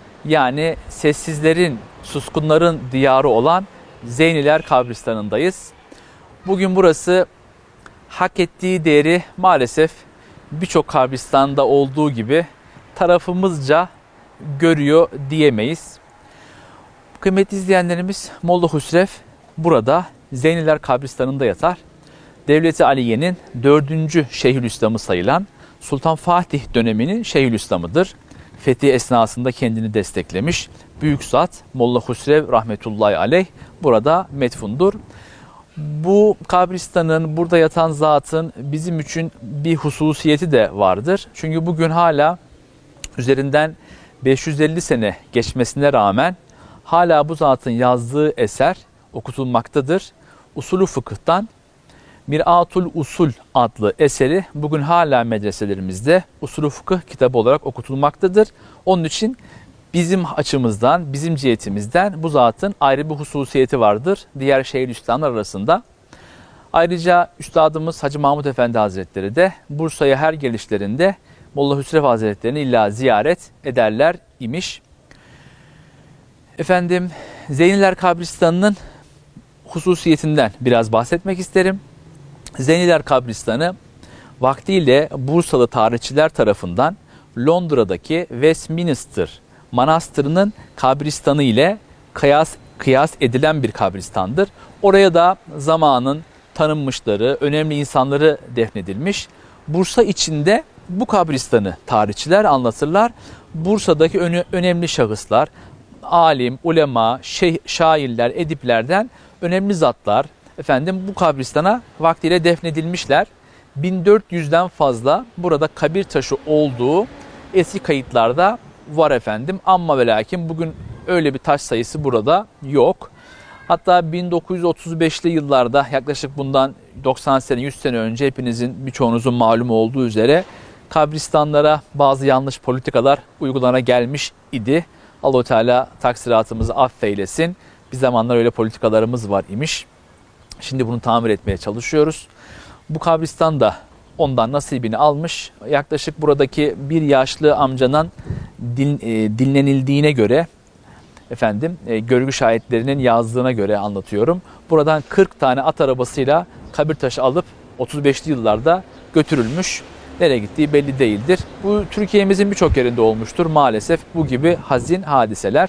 yani sessizlerin, suskunların diyarı olan Zeyniler kabristanındayız. Bugün burası hak ettiği değeri maalesef birçok kabristanda olduğu gibi tarafımızca görüyor diyemeyiz. Kıymetli izleyenlerimiz, Molla Husrev burada Zeyniler kabristanında yatar. Devlet-i Aliye'nin dördüncü Şeyhülislam'ı sayılan Sultan Fatih döneminin Şeyhülislam'ıdır. Fethi esnasında kendini desteklemiş büyük zat Molla Husrev rahmetullahi aleyh burada metfundur. Bu kabristanın, burada yatan zatın bizim için bir hususiyeti de vardır. Çünkü bugün hala üzerinden beş yüz elli sene geçmesine rağmen hala bu zatın yazdığı eser okutulmaktadır. Usulü fıkıhtan Mir'atul Usul adlı eseri bugün hala medreselerimizde usulü fıkıh kitabı olarak okutulmaktadır. Onun için bizim açımızdan, bizim cihetimizden bu zatın ayrı bir hususiyeti vardır diğer Şeyhülislamlar arasında. Ayrıca Üstadımız Hacı Mahmud Efendi Hazretleri de Bursa'ya her gelişlerinde Molla Hüsrev Hazretleri'ni illa ziyaret ederler imiş. Efendim, Zeyniler Kabristanı'nın hususiyetinden biraz bahsetmek isterim. Zeyniler Kabristanı vaktiyle Bursalı tarihçiler tarafından Londra'daki Westminster Manastırı'nın kabristanı ile kıyas, kıyas edilen bir kabristandır. Oraya da zamanın tanınmışları, önemli insanları defnedilmiş. Bursa içinde bu kabristanı tarihçiler anlatırlar. Bursa'daki öne, önemli şahıslar, alim, ulema, şeyh, şairler, ediplerden önemli zatlar efendim bu kabristana vaktiyle defnedilmişler. bin dört yüzden fazla burada kabir taşı olduğu eski kayıtlarda var efendim. Amma ve lakin bugün öyle bir taş sayısı burada yok. Hatta bin dokuz yüz otuz beşli yıllarda yaklaşık bundan doksan sene, yüz sene önce hepinizin birçoğunuzun malumu olduğu üzere kabristanlara bazı yanlış politikalar uygulana gelmiş idi. Allah-u Teala taksiratımızı affeylesin. Bir zamanlar öyle politikalarımız var imiş. Şimdi bunu tamir etmeye çalışıyoruz. Bu kabristan da ondan nasibini almış. Yaklaşık buradaki bir yaşlı amcanın din, e, dinlenildiğine göre, efendim e, görgü şahitlerinin yazdığına göre anlatıyorum. Buradan kırk tane at arabasıyla kabir taşı alıp otuz beşli yıllarda götürülmüş. Nereye gittiği belli değildir. Bu Türkiye'mizin birçok yerinde olmuştur maalesef bu gibi hazin hadiseler.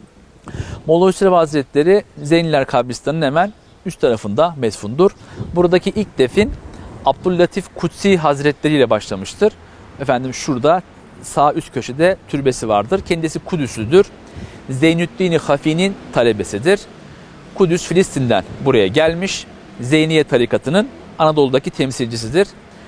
Molla Hüsrev Hazretleri Zeyniler Kabristanı'nın hemen üst tarafında medfundur. Buradaki ilk defin Abdüllatif Kutsi Hazretleri ile başlamıştır. Efendim şurada sağ üst köşede türbesi vardır. Kendisi Kudüslüdür. Zeynüddin Hafi'nin talebesidir. Kudüs, Filistin'den buraya gelmiş. Zeyniye tarikatının Anadolu'daki temsilcisidir.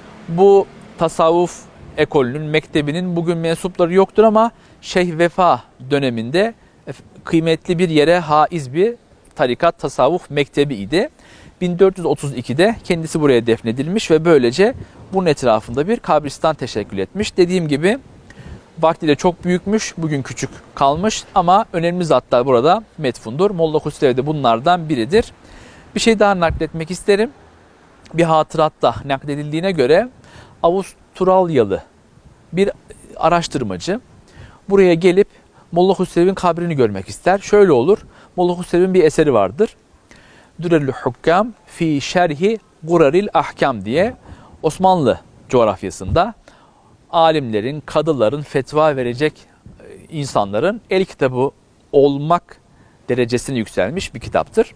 Bu tasavvuf ekolünün, mektebinin bugün mensupları yoktur ama Şeyh Vefa döneminde kıymetli bir yere haiz bir tarikat, tasavvuf mektebi idi. bin dört yüz otuz ikide kendisi buraya defnedilmiş ve böylece bunun etrafında bir kabristan teşekkül etmiş. Dediğim gibi vaktiyle çok büyükmüş, bugün küçük kalmış ama önemli zatlar burada metfundur. Molla Hüsrev de bunlardan biridir. Bir şey daha nakletmek isterim. Bir hatıratta nakledildiğine göre Avustralyalı bir araştırmacı buraya gelip Molla Hüsrev'in kabrini görmek ister. Şöyle olur, Molla Hüsrev'in bir eseri vardır. Dürrül Hukkam fi şerhi Guraril Ahkam diye Osmanlı coğrafyasında alimlerin, kadıların, fetva verecek insanların el kitabı olmak derecesine yükselmiş bir kitaptır.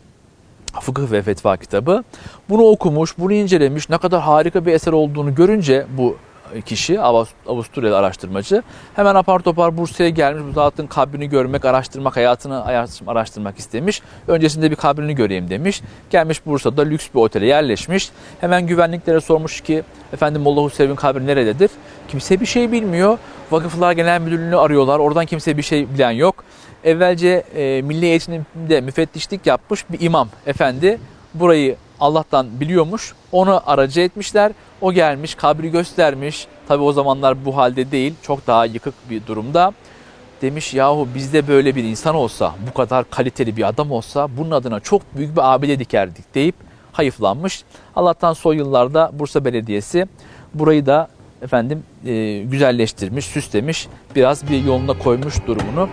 Fıkıh ve fetva kitabı. Bunu okumuş, bunu incelemiş, ne kadar harika bir eser olduğunu görünce bu kişi, Avusturyalı araştırmacı hemen apar topar Bursa'ya gelmiş. Bu zatın kabrini görmek, araştırmak, hayatını araştırmak istemiş. Öncesinde bir kabrini göreyim demiş. Gelmiş Bursa'da lüks bir otele yerleşmiş. Hemen güvenliklere sormuş ki efendim Molla Hüsrev'in kabri nerededir? Kimse bir şey bilmiyor. Vakıflar Genel Müdürlüğü'nü arıyorlar. Oradan kimse bir şey bilen yok. Evvelce e, Milli Eğitim'de müfettişlik yapmış bir imam efendi burayı Allah'tan biliyormuş. Onu aracı etmişler. O gelmiş, kabri göstermiş. Tabi o zamanlar bu halde değil, çok daha yıkık bir durumda. Demiş yahu bizde böyle bir insan olsa, bu kadar kaliteli bir adam olsa bunun adına çok büyük bir abide dikerdik deyip hayıflanmış. Allah'tan son yıllarda Bursa Belediyesi burayı da efendim e, güzelleştirmiş, süslemiş, biraz bir yoluna koymuş durumunu.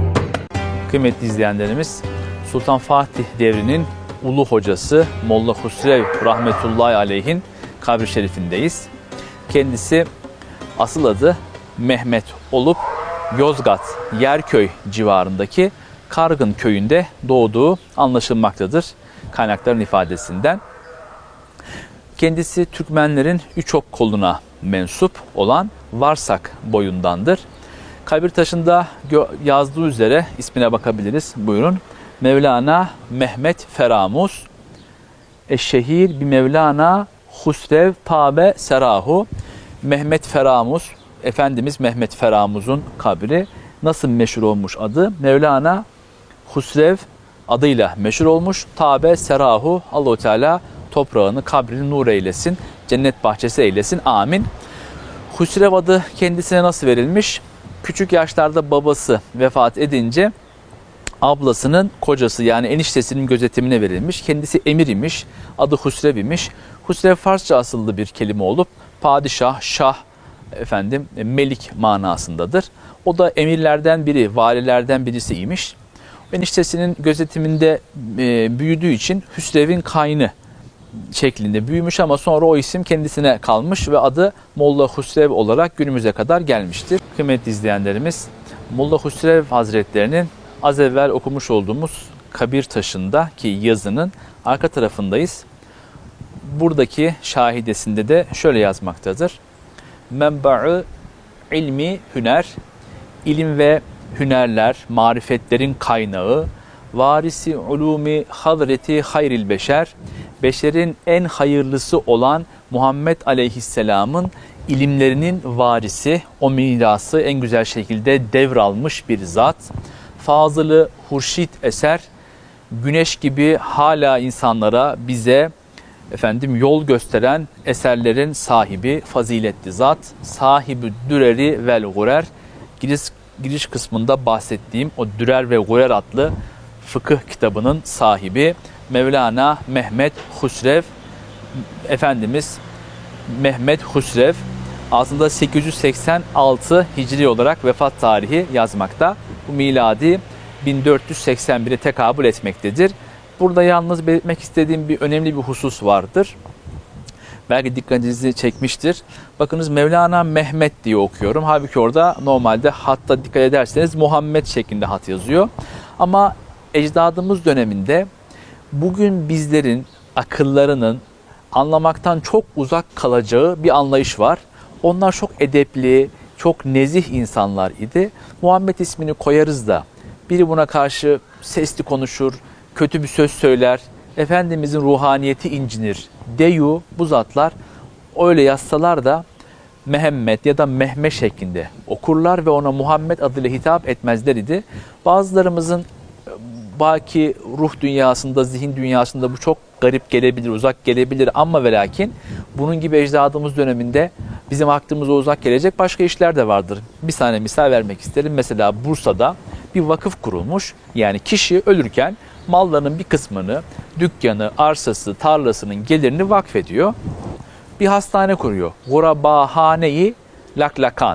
Kıymetli izleyenlerimiz, Sultan Fatih devrinin ulu hocası Molla Hüsrev rahmetullahi aleyhin kabri şerifindeyiz. Kendisi asıl adı Mehmet olup Yozgat Yerköy civarındaki Kargın köyünde doğduğu anlaşılmaktadır kaynakların ifadesinden. Kendisi Türkmenlerin üç ok koluna mensup olan Varsak boyundandır. Kabir taşında yazdığı üzere ismine bakabiliriz. Buyurun. Mevlana Mehmet Feramuz Eşşehir bi Mevlana Hüsrev Tabe Serahu. Mehmet Feramuz, Efendimiz Mehmet Feramuz'un kabri nasıl meşhur olmuş adı? Mevlana Husrev adıyla meşhur olmuş. Tabe serahu, Allah-u Teala toprağını, kabrini nur eylesin, cennet bahçesi eylesin. Amin. Husrev adı kendisine nasıl verilmiş? Küçük yaşlarda babası vefat edince ablasının kocası yani eniştesinin gözetimine verilmiş. Kendisi emir imiş. Adı Husrev imiş. Husrev Farsça asıllı bir kelime olup padişah, şah, efendim melik manasındadır. O da emirlerden biri, valilerden birisiymiş. Eniştesinin gözetiminde e, büyüdüğü için Hüsrev'in kaynı şeklinde büyümüş ama sonra o isim kendisine kalmış ve adı Molla Husrev olarak günümüze kadar gelmiştir. Kıymetli izleyenlerimiz, Molla Husrev Hazretlerinin az evvel okumuş olduğumuz kabir taşındaki yazının arka tarafındayız. Buradaki şahidesinde de şöyle yazmaktadır. Menba'ı ilmi hüner, ilim ve hünerler, marifetlerin kaynağı, varisi ulumi hazreti hayril beşer, beşerin en hayırlısı olan Muhammed Aleyhisselam'ın ilimlerinin varisi, o mirası en güzel şekilde devralmış bir zat. Fazılı hurşit eser, güneş gibi hala insanlara, bize efendim yol gösteren eserlerin sahibi, faziletli zat, sahibi düreri vel gurer, giriş, giriş kısmında bahsettiğim o Dürer ve Gurer adlı fıkıh kitabının sahibi Mevlana Mehmet Husrev, Efendimiz Mehmet Husrev aslında sekiz yüz seksen altı Hicri olarak vefat tarihi yazmakta. Bu miladi bin dört yüz seksen bire tekabül etmektedir. Burada yalnız belirtmek istediğim bir önemli bir husus vardır. Belki dikkatinizi çekmiştir. Bakınız Mevlana Mehmet diye okuyorum. Halbuki orada normalde hatta dikkat ederseniz Muhammed şeklinde hat yazıyor. Ama ecdadımız döneminde bugün bizlerin akıllarının anlamaktan çok uzak kalacağı bir anlayış var. Onlar çok edepli, çok nezih insanlar idi. Muhammed ismini koyarız da biri buna karşı sesli konuşur, kötü bir söz söyler, Efendimizin ruhaniyeti incinir. Deyu bu zatlar öyle yazsalar da Mehmet ya da Mehmet şeklinde okurlar ve ona Muhammed adıyla hitap etmezler idi. Bazılarımızın baki ruh dünyasında, zihin dünyasında bu çok garip gelebilir, uzak gelebilir ama ve lakin bunun gibi ecdadımız döneminde bizim aklımıza uzak gelecek başka işler de vardır. Bir tane misal vermek isterim. Mesela Bursa'da bir vakıf kurulmuş. Yani kişi ölürken mallarının bir kısmını, dükkanı, arsası, tarlasının gelirini vakfediyor. Bir hastane kuruyor. Gurabahane-i Laklakan.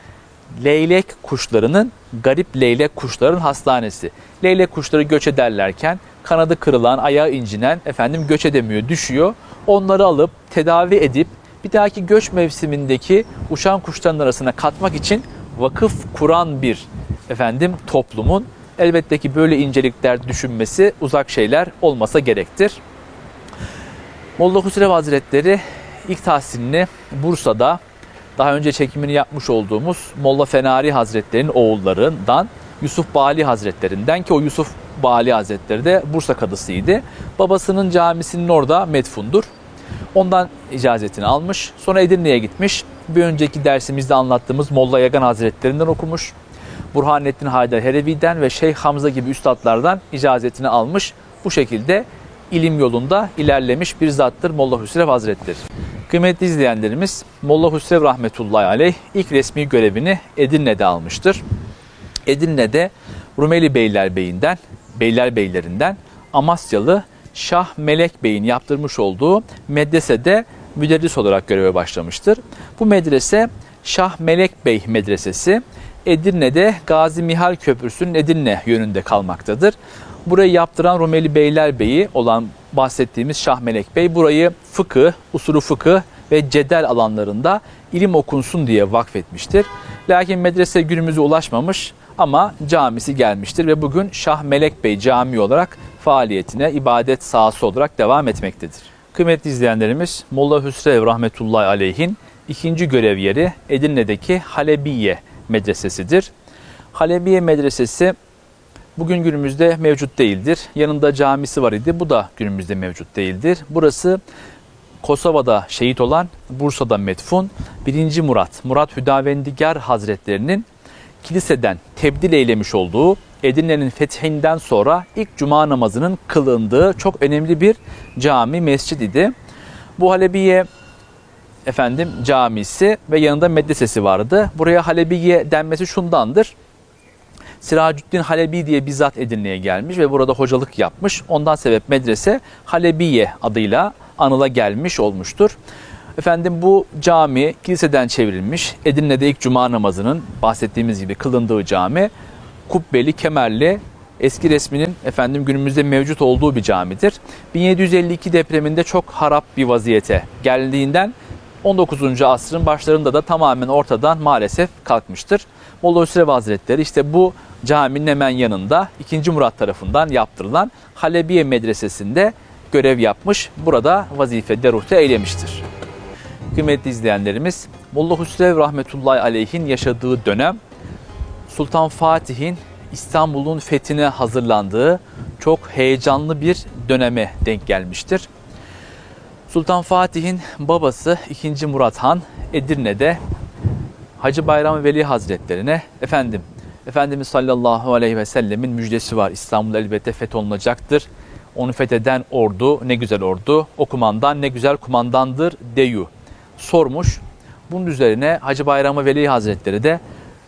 Leylek kuşlarının, garip leylek kuşların hastanesi. Leylek kuşları göç ederlerken kanadı kırılan, ayağı incinen, efendim göç edemiyor, düşüyor. Onları alıp tedavi edip bir dahaki göç mevsimindeki uçan kuşların arasına katmak için vakıf kuran bir efendim toplumun elbette ki böyle incelikler düşünmesi uzak şeyler olmasa gerektir. Molla Husrev Hazretleri ilk tahsilini Bursa'da daha önce çekimini yapmış olduğumuz Molla Fenari Hazretleri'nin oğullarından Yusuf Bali Hazretlerinden, ki o Yusuf Bali Hazretleri de Bursa kadısıydı. Babasının camisinin orada medfundur. Ondan icazetini almış. Sonra Edirne'ye gitmiş. Bir önceki dersimizde anlattığımız Molla Yagan Hazretlerinden okumuş. Burhanettin Haydar Helevi'den ve Şeyh Hamza gibi üstadlardan icazetini almış. Bu şekilde ilim yolunda ilerlemiş bir zattır Molla Husrev Hazretleri. Kıymetli izleyenlerimiz, Molla Husrev rahmetullahi aleyh ilk resmi görevini Edirne'de almıştır. Edirne'de Rumeli Beylerbeyi'nden, Beylerbeylerinden Amasyalı Şah Melek Bey'in yaptırmış olduğu medresede müderris olarak göreve başlamıştır. Bu medrese Şah Melek Bey Medresesi Edirne'de Gazi Mihal Köprüsü'nün Edirne yönünde kalmaktadır. Burayı yaptıran Rumeli Beylerbeyi olan bahsettiğimiz Şah Melek Bey burayı fıkıh, usulü fıkıh ve cedel alanlarında ilim okunsun diye vakfetmiştir. Lakin medrese günümüze ulaşmamış ama camisi gelmiştir ve bugün Şah Melek Bey Camii olarak faaliyetine ibadet sahası olarak devam etmektedir. Kıymetli izleyenlerimiz, Molla Husrev rahmetullahi aleyhin ikinci görev yeri Edirne'deki Halebiye Medresesidir. Halebiye Medresesi bugün günümüzde mevcut değildir. Yanında camisi var idi. Bu da günümüzde mevcut değildir. Burası Kosova'da şehit olan, Bursa'da metfun birinci Murat, Murat Hüdavendigar Hazretlerinin kiliseden tebdil eylemiş olduğu Edirne'nin fethinden sonra ilk cuma namazının kılındığı çok önemli bir cami, mescid idi. Bu Halebiye efendim camisi ve yanında medresesi vardı. Buraya Halebiye denmesi şundandır. Siracüddin Halebi diye bizzat Edirne'ye gelmiş ve burada hocalık yapmış. Ondan sebep medrese Halebiye adıyla anıla gelmiş olmuştur. Efendim bu cami kiliseden çevrilmiş. Edirne'de ilk cuma namazının bahsettiğimiz gibi kılındığı cami. Kubbeli, kemerli, eski resminin efendim günümüzde mevcut olduğu bir camidir. bin yedi yüz elli iki depreminde çok harap bir vaziyete geldiğinden on dokuzuncu asrın başlarında da tamamen ortadan maalesef kalkmıştır. Molla Hüsrev Hazretleri işte bu caminin hemen yanında ikinci. Murat tarafından yaptırılan Halebiye Medresesi'nde görev yapmış. Burada vazife deruhte eylemiştir. Kıymetli izleyenlerimiz, Molla Hüsrev Rahmetullahi Aleyh'in yaşadığı dönem Sultan Fatih'in İstanbul'un fethine hazırlandığı çok heyecanlı bir döneme denk gelmiştir. Sultan Fatih'in babası ikinci. Murat Han Edirne'de Hacı Bayram Veli Hazretlerine efendim Efendimiz sallallahu aleyhi ve sellemin müjdesi var. İstanbul elbette fetholunacaktır. Onu fetheden ordu ne güzel ordu. O kumandan ne güzel kumandandır deyu sormuş. Bunun üzerine Hacı Bayram Veli Hazretleri de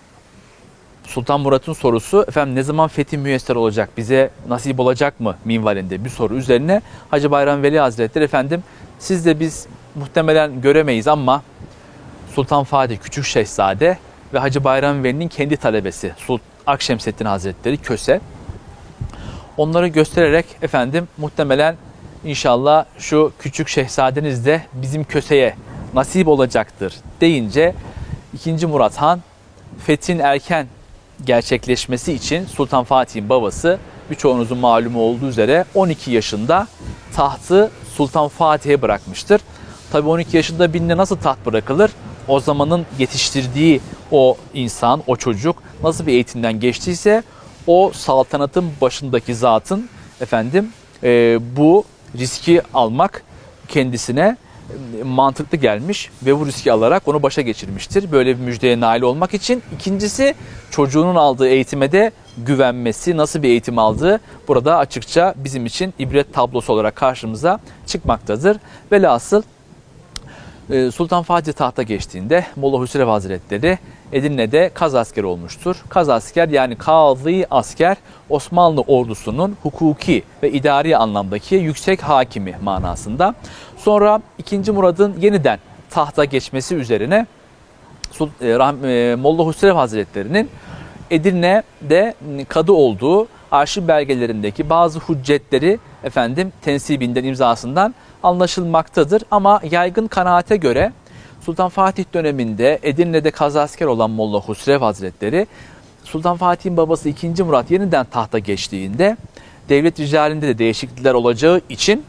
Sultan Murat'ın sorusu efendim ne zaman fetih müyesser olacak, bize nasip olacak mı minvalinde bir soru üzerine Hacı Bayram Veli Hazretleri efendim siz de biz muhtemelen göremeyiz ama Sultan Fatih Küçük Şehzade ve Hacı Bayram Veli'nin kendi talebesi Sultan Akşemseddin Hazretleri Köse onları göstererek efendim muhtemelen inşallah şu küçük şehzadeniz de bizim Köse'ye nasip olacaktır deyince ikinci. Murat Han fethin erken gerçekleşmesi için Sultan Fatih'in babası birçoğunuzun malumu olduğu üzere on iki yaşında tahtı Sultan Fatih'e bırakmıştır. Tabii on iki yaşında birine nasıl taht bırakılır? O zamanın yetiştirdiği o insan, o çocuk nasıl bir eğitimden geçtiyse o saltanatın başındaki zatın efendim e, bu riski almak kendisine mantıklı gelmiş ve bu riski alarak onu başa geçirmiştir. Böyle bir müjdeye nail olmak için. İkincisi çocuğunun aldığı eğitime de güvenmesi, nasıl bir eğitim aldığı burada açıkça bizim için ibret tablosu olarak karşımıza çıkmaktadır. Velhasıl Sultan Fatih tahta geçtiğinde Molla Hüsrev Hazretleri Edirne'de kaz asker olmuştur. Kaz asker yani kazi asker Osmanlı ordusunun hukuki ve idari anlamdaki yüksek hakimi manasında. Sonra ikinci. Murad'ın yeniden tahta geçmesi üzerine Molla Hüsrev Hazretleri'nin Edirne'de kadı olduğu arşiv belgelerindeki bazı hüccetleri efendim tensibinden, imzasından anlaşılmaktadır. Ama yaygın kanaate göre Sultan Fatih döneminde Edirne'de kazasker olan Molla Hüsrev Hazretleri Sultan Fatih'in babası ikinci. Murat yeniden tahta geçtiğinde devlet ricalinde de değişiklikler olacağı için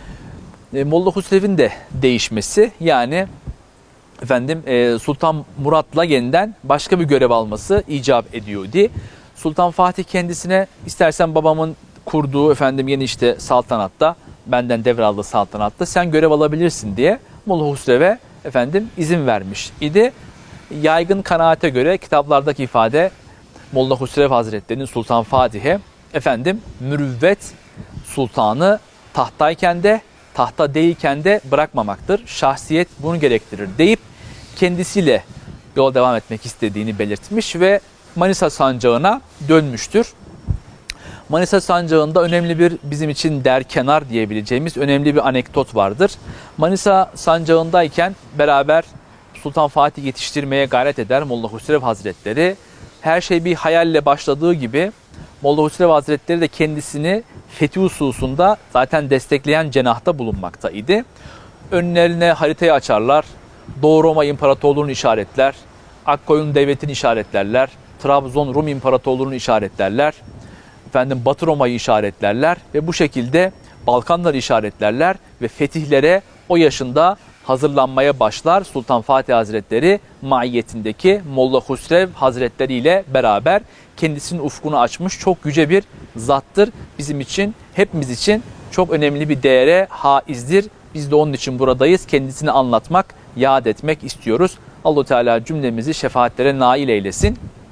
Molla Hüsrev'in de değişmesi yani efendim Sultan Murat'la yeniden başka bir görev alması icap ediyordu. Sultan Fatih kendisine istersen babamın kurduğu efendim yeni işte saltanatta benden devraldığı saltanatta sen görev alabilirsin diye Molla Hüsrev'e efendim izin vermiş idi. Yaygın kanaate göre kitaplardaki ifade Molla Hüsrev Hazretleri'nin Sultan Fatih'e efendim mürüvvet sultanı tahtayken de tahta değilken de bırakmamaktır. Şahsiyet bunu gerektirir deyip kendisiyle yola devam etmek istediğini belirtmiş ve Manisa sancağına dönmüştür. Manisa sancağında önemli bir bizim için derkenar diyebileceğimiz önemli bir anekdot vardır. Manisa sancağındayken beraber Sultan Fatih yetiştirmeye gayret eder Molla Hüsrev Hazretleri. Her şey bir hayalle başladığı gibi Molla Hüsrev Hazretleri de kendisini fethi hususunda zaten destekleyen cenahta bulunmaktaydı. Önlerine haritayı açarlar, Doğu Roma İmparatorluğu'nu işaretler, Akkoyun Devleti'ni işaretlerler, Trabzon Rum İmparatorluğu'nu işaretlerler, efendim Batı Roma'yı işaretlerler ve bu şekilde Balkanları işaretlerler ve fetihlere o yaşında hazırlanmaya başlar Sultan Fatih Hazretleri maiyetindeki Molla Hüsrev Hazretleri ile beraber kendisinin ufkunu açmış çok yüce bir zattır. Bizim için, hepimiz için çok önemli bir değere haizdir. Biz de onun için buradayız. Kendisini anlatmak, yad etmek istiyoruz. Allah-u Teala cümlemizi şefaatlere nail eylesin.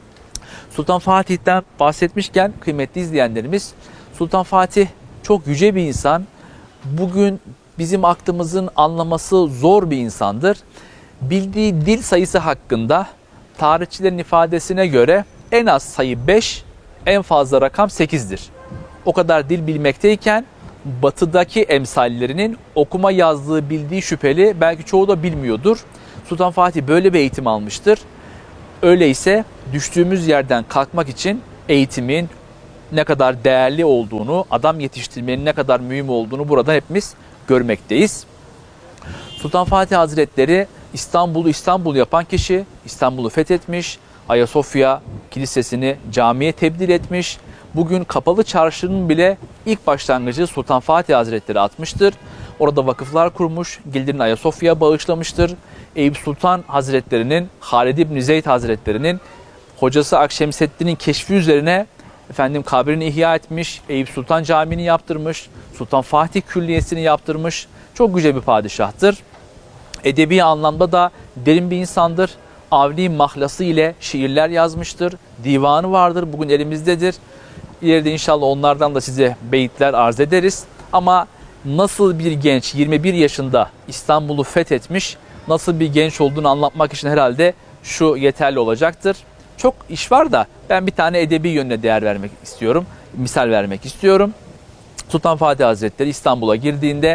Sultan Fatih'ten bahsetmişken kıymetli izleyenlerimiz, Sultan Fatih çok yüce bir insan. Bugün bizim aklımızın anlaması zor bir insandır. Bildiği dil sayısı hakkında tarihçilerin ifadesine göre en az sayı beş, en fazla rakam sekizdir. O kadar dil bilmekteyken batıdaki emsallerinin okuma yazdığı bildiği şüpheli, belki çoğu da bilmiyordur. Sultan Fatih böyle bir eğitim almıştır. Öyleyse düştüğümüz yerden kalkmak için eğitimin ne kadar değerli olduğunu, adam yetiştirmenin ne kadar mühim olduğunu burada hepimiz görmekteyiz. Sultan Fatih Hazretleri İstanbul'u İstanbul yapan kişi, İstanbul'u fethetmiş, Ayasofya Kilisesi'ni camiye tebdil etmiş. Bugün Kapalı Çarşı'nın bile ilk başlangıcı Sultan Fatih Hazretleri atmıştır. Orada vakıflar kurmuş, Gildir'in Ayasofya'ya bağışlamıştır. Eyüp Sultan Hazretleri'nin, Halid İbni Zeyd Hazretleri'nin hocası Akşemseddin'in keşfi üzerine efendim kabrini ihya etmiş, Eyüp Sultan Camii'ni yaptırmış, Sultan Fatih Külliyesi'ni yaptırmış. Çok yüce bir padişahtır. Edebi anlamda da derin bir insandır. Avni mahlası ile şiirler yazmıştır. Divanı vardır, bugün elimizdedir. İleride inşallah onlardan da size beyitler arz ederiz. Ama nasıl bir genç yirmi bir yaşında İstanbul'u fethetmiş, nasıl bir genç olduğunu anlatmak için herhalde şu yeterli olacaktır. Çok iş var da ben bir tane edebi yönüne değer vermek istiyorum. Misal vermek istiyorum. Sultan Fatih Hazretleri İstanbul'a girdiğinde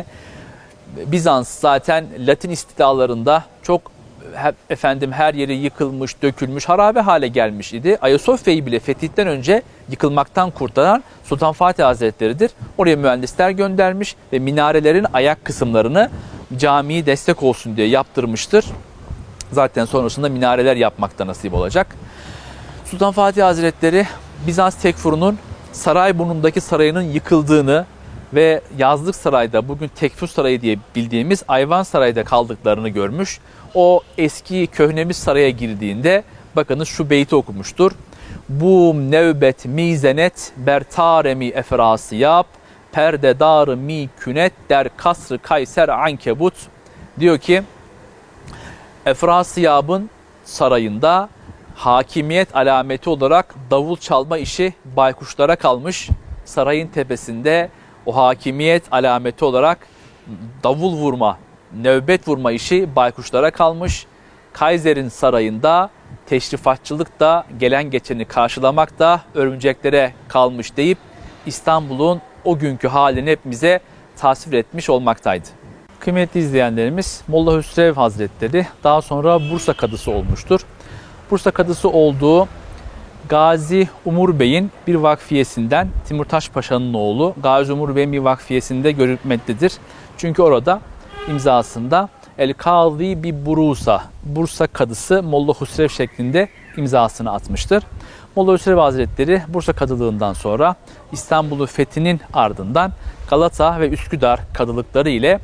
Bizans zaten Latin istilalarında çok efendim her yeri yıkılmış, dökülmüş, harabe hale gelmiş idi. Ayasofya'yı bile fetihten önce yıkılmaktan kurtaran Sultan Fatih Hazretleri'dir. Oraya mühendisler göndermiş ve minarelerin ayak kısımlarını camiye destek olsun diye yaptırmıştır. Zaten sonrasında minareler yapmakta nasip olacak. Sultan Fatih Hazretleri Bizans Tekfuru'nun Sarayburnu'ndaki sarayının yıkıldığını ve Yazlık Saray'da, bugün Tekfur Sarayı diye bildiğimiz Ayvan Saray'da kaldıklarını görmüş. O eski köhnemiz saraya girdiğinde bakınız şu beyti okumuştur. Bu nevbet mizenet bertaremi efrasiyap perdedarı mi künet der kasrı kayser ankebut. Diyor ki Efrasiyab'ın sarayında hakimiyet alameti olarak davul çalma işi baykuşlara kalmış. Sarayın tepesinde o hakimiyet alameti olarak davul vurma, nöbet vurma işi baykuşlara kalmış. Kaiser'in sarayında teşrifatçılık da gelen geçeni karşılamak da örümceklere kalmış deyip İstanbul'un o günkü halini hepimize tasvir etmiş olmaktaydı. Kıymetli izleyenlerimiz, Molla Hüsrev Hazretleri daha sonra Bursa Kadısı olmuştur. Bursa Kadısı olduğu Gazi Umur Bey'in bir vakfiyesinden, Timurtaş Paşa'nın oğlu Gazi Umur Bey'in bir vakfiyesinde görülmektedir. Çünkü orada imzasında El Kazi bi Burusa, Bursa Kadısı Molla Hüsrev şeklinde imzasını atmıştır. Molla Hüsrev Hazretleri Bursa Kadılığından sonra İstanbul'u fethinin ardından Galata ve Üsküdar kadılıkları ile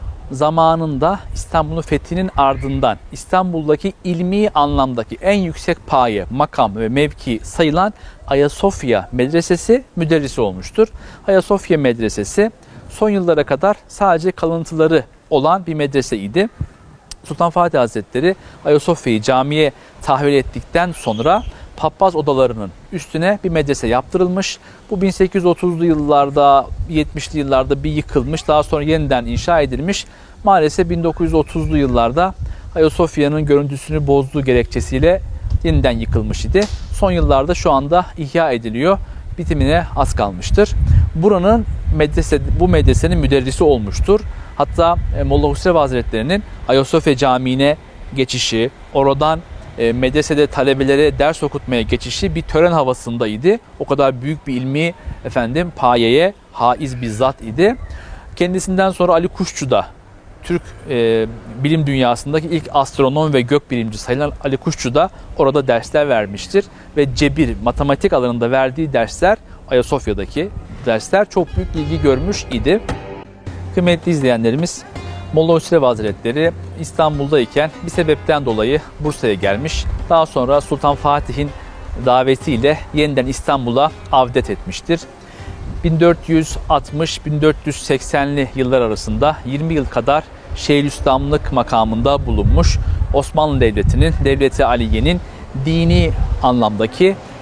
zamanında İstanbul'un fethinin ardından İstanbul'daki ilmi anlamdaki en yüksek paye, makam ve mevki sayılan Ayasofya Medresesi müderrisi olmuştur. Ayasofya Medresesi son yıllara kadar sadece kalıntıları olan bir medreseydi. Sultan Fatih Hazretleri Ayasofya'yı camiye tahvil ettikten sonra papaz odalarının üstüne bir medrese yaptırılmış. Bu bin sekiz yüz otuzlu yıllarda, yetmişli yıllarda bir yıkılmış. Daha sonra yeniden inşa edilmiş. Maalesef bin dokuz yüz otuzlu yıllarda Ayasofya'nın görüntüsünü bozduğu gerekçesiyle yeniden yıkılmış idi. Son yıllarda şu anda ihya ediliyor. Bitimine az kalmıştır. Buranın medrese, bu medresenin müderrisi olmuştur. Hatta Molla Hüsrev Hazretleri'nin Ayasofya Camii'ne geçişi, oradan E, medresede talebelere ders okutmaya geçişi bir tören havasındaydı. O kadar büyük bir ilmi efendim payeye haiz bir zat idi. Kendisinden sonra Ali Kuşçu da Türk e, bilim dünyasındaki ilk astronom ve gökbilimci sayılan Ali Kuşçu da orada dersler vermiştir. Ve cebir, matematik alanında verdiği dersler, Ayasofya'daki dersler çok büyük ilgi görmüş idi. Kıymetli izleyenlerimiz, Molla Hüsrev Hazretleri İstanbul'dayken bir sebepten dolayı Bursa'ya gelmiş. Daha sonra Sultan Fatih'in davetiyle yeniden İstanbul'a avdet etmiştir. bin dört yüz altmış bin dört yüz seksenli yıllar arasında yirmi yıl kadar Şeyhülislamlık makamında bulunmuş. Osmanlı Devleti'nin, Devleti Aliye'nin dini anlamdaki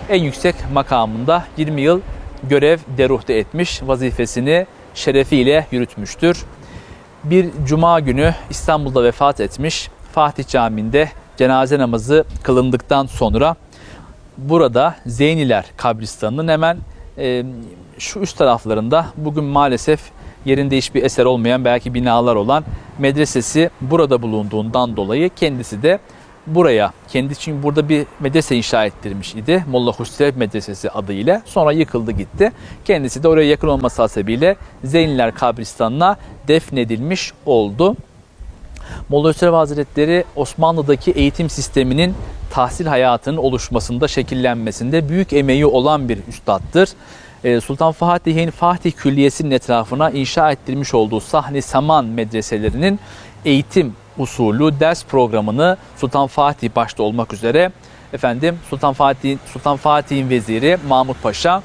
en yüksek makamında yirmi yıl görev deruhte etmiş, vazifesini şerefiyle yürütmüştür. Bir cuma günü İstanbul'da vefat etmiş. Fatih Camii'nde cenaze namazı kılındıktan sonra burada Zeyniler kabristanının hemen e, şu üst taraflarında bugün maalesef yerinde hiçbir eser olmayan, belki binalar olan medresesi burada bulunduğundan dolayı kendisi de buraya, kendi için burada bir medrese inşa ettirmiş idi. Molla Husrev Medresesi adıyla. Sonra yıkıldı gitti. Kendisi de oraya yakın olması hasebiyle Zeyniler kabristanına defnedilmiş oldu. Molla Husrev Hazretleri Osmanlı'daki eğitim sisteminin tahsil hayatının oluşmasında, şekillenmesinde büyük emeği olan bir üstattır. Sultan Fatih'in Fatih Külliyesi'nin etrafına inşa ettirmiş olduğu Sahni Saman medreselerinin eğitim usulü, ders programını Sultan Fatih başta olmak üzere efendim Sultan Fatih Sultan Fatih'in veziri Mahmut Paşa,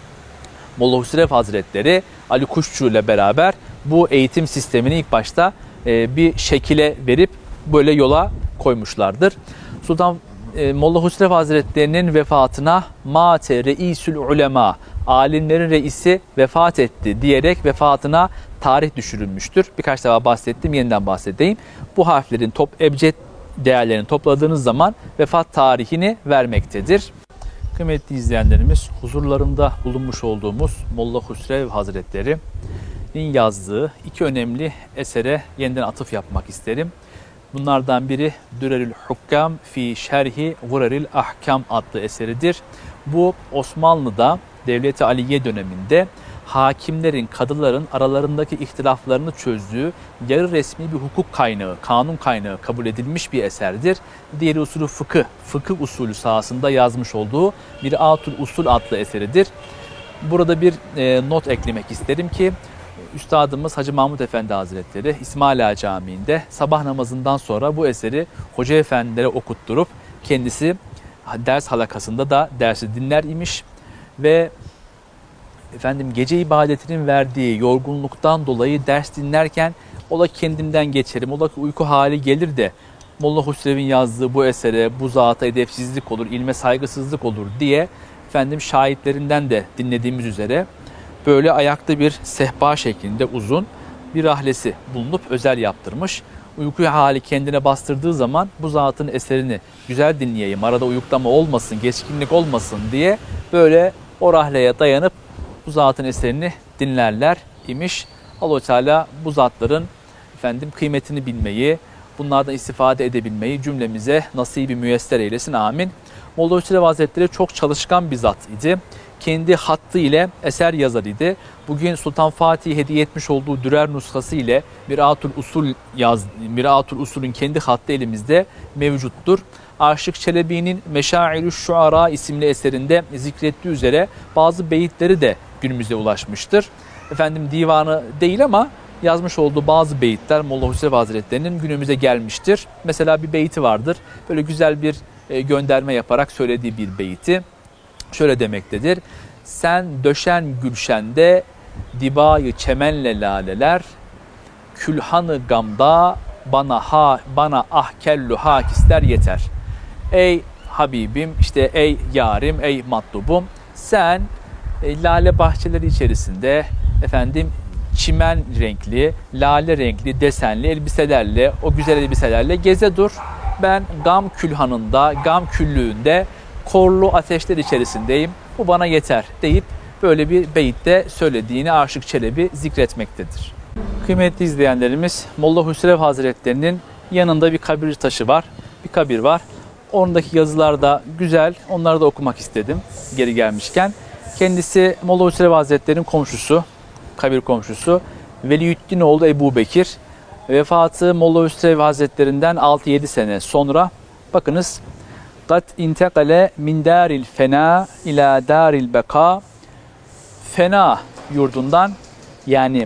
Molla Husrev Hazretleri Ali Kuşçu ile beraber bu eğitim sistemini ilk başta e, bir şekile verip böyle yola koymuşlardır. Sultan e, Molla Husrev Hazretleri'nin vefatına mate reisül ulema, alimlerin reisi vefat etti diyerek vefatına tarih düşürülmüştür. Birkaç defa bahsettim, yeniden bahsedeyim. Bu harflerin top ebced değerlerini topladığınız zaman vefat tarihini vermektedir. Kıymetli izleyenlerimiz, huzurlarında bulunmuş olduğumuz Molla Husrev Hazretleri'nin yazdığı iki önemli esere yeniden atıf yapmak isterim. Bunlardan biri Dürerül Hukkam fi Şerhi Gureril Ahkam adlı eseridir. Bu Osmanlı'da Devlet-i Aliye döneminde hakimlerin, kadıların aralarındaki ihtilaflarını çözdüğü yarı resmi bir hukuk kaynağı, kanun kaynağı kabul edilmiş bir eserdir. Diğeri usulü fıkıh, fıkıh usulü sahasında yazmış olduğu Mir'atul Usul adlı eseridir. Burada bir e, not eklemek isterim ki Üstadımız Hacı Mahmud Efendi Hazretleri İsmaila Ağa Camii'nde sabah namazından sonra bu eseri hoca efendilere okutturup kendisi ders halakasında da dersi dinler imiş ve efendim gece ibadetinin verdiği yorgunluktan dolayı ders dinlerken ola kendimden geçerim, ola uyku hali gelir de Molla Husrev'in yazdığı bu esere, bu zata edepsizlik olur, ilme saygısızlık olur diye efendim şahitlerinden de dinlediğimiz üzere böyle ayakta bir sehpa şeklinde uzun bir rahlesi bulunup özel yaptırmış. Uyku hali kendine bastırdığı zaman bu zatın eserini güzel dinleyeyim, arada uyuklama olmasın, geçkinlik olmasın diye böyle o rahleye dayanıp bu zatın eserini dinlerler imiş. Allah-u Teala bu zatların efendim kıymetini bilmeyi, bunlardan istifade edebilmeyi cümlemize nasibi müyesser eylesin. Amin. Molla Husrev Hazretleri çok çalışkan bir zat idi. Kendi hattı ile eser yazar idi. Bugün Sultan Fatih hediye etmiş olduğu Dürer nuskası ile Mir'atul Usul yaz, Mir'atul Usul'ün kendi hattı elimizde mevcuttur. Aşık Çelebi'nin Meşairü Şuara isimli eserinde zikrettiği üzere bazı beyitleri de günümüze ulaşmıştır. Efendim divanı değil ama yazmış olduğu bazı beyitler Molla Husrev Hazretleri'nin günümüze gelmiştir. Mesela bir beyti vardır. Böyle güzel bir gönderme yaparak söylediği bir beyti. Şöyle demektedir. Sen döşen gülşende dibayı çemenle laleler, külhanı gamda bana ha bana ah kellu hak ister yeter. Ey Habibim, işte ey yarim, ey matlubum, sen e, lale bahçeleri içerisinde efendim çimen renkli, lale renkli, desenli elbiselerle, o güzel elbiselerle geze dur. Ben gam külhanında, gam küllüğünde korlu ateşler içerisindeyim. Bu bana yeter deyip böyle bir beyitte söylediğini Aşık Çelebi zikretmektedir. Kıymetli izleyenlerimiz, Molla Husrev Hazretleri'nin yanında bir kabir taşı var. Bir kabir var. Ondaki yazılar da güzel. Onları da okumak istedim geri gelmişken. Kendisi Molla Husrev Hazretleri'nin komşusu, kabir komşusu Veliyüddin oğlu Ebu Bekir. Vefatı Molla Husrev Hazretleri'nden altı yedi sene sonra bakınız قَدْ اِنْتَقَلَ مِنْ دَارِ الْفَنَا اِلَى دَارِ الْبَقَى Fena yurdundan, yani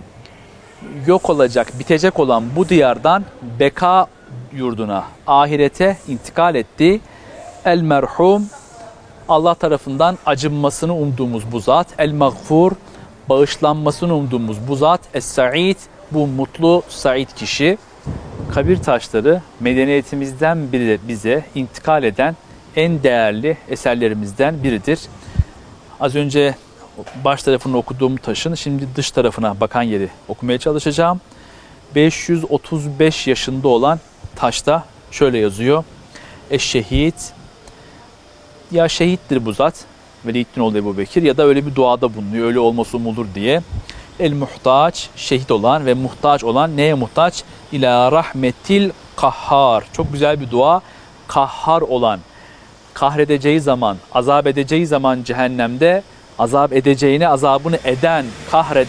yok olacak, bitecek olan bu diyardan beka yurduna, ahirete intikal etti. El merhum, Allah tarafından acınmasını umduğumuz bu zat. El mağfur, bağışlanmasını umduğumuz bu zat. Es-sa'id, bu mutlu said kişi. Kabir taşları medeniyetimizden biri bize intikal eden en değerli eserlerimizden biridir. Az önce baş tarafını okuduğum taşın şimdi dış tarafına bakan yeri okumaya çalışacağım. beş yüz otuz beş yaşında olan taşta şöyle yazıyor. Eşşehit, ya şehittir bu zat, Velid bin oğlu Ebu Bekir, ya da öyle bir duada bulunuyor, öyle olması umulur diye. El muhtaç, şehit olan ve muhtaç olan, neye muhtaç? İlâ rahmetil kahhar. Çok güzel bir dua. Kahhar olan, kahredeceği zaman, azap edeceği zaman cehennemde, azap edeceğine azabını eden, kahreden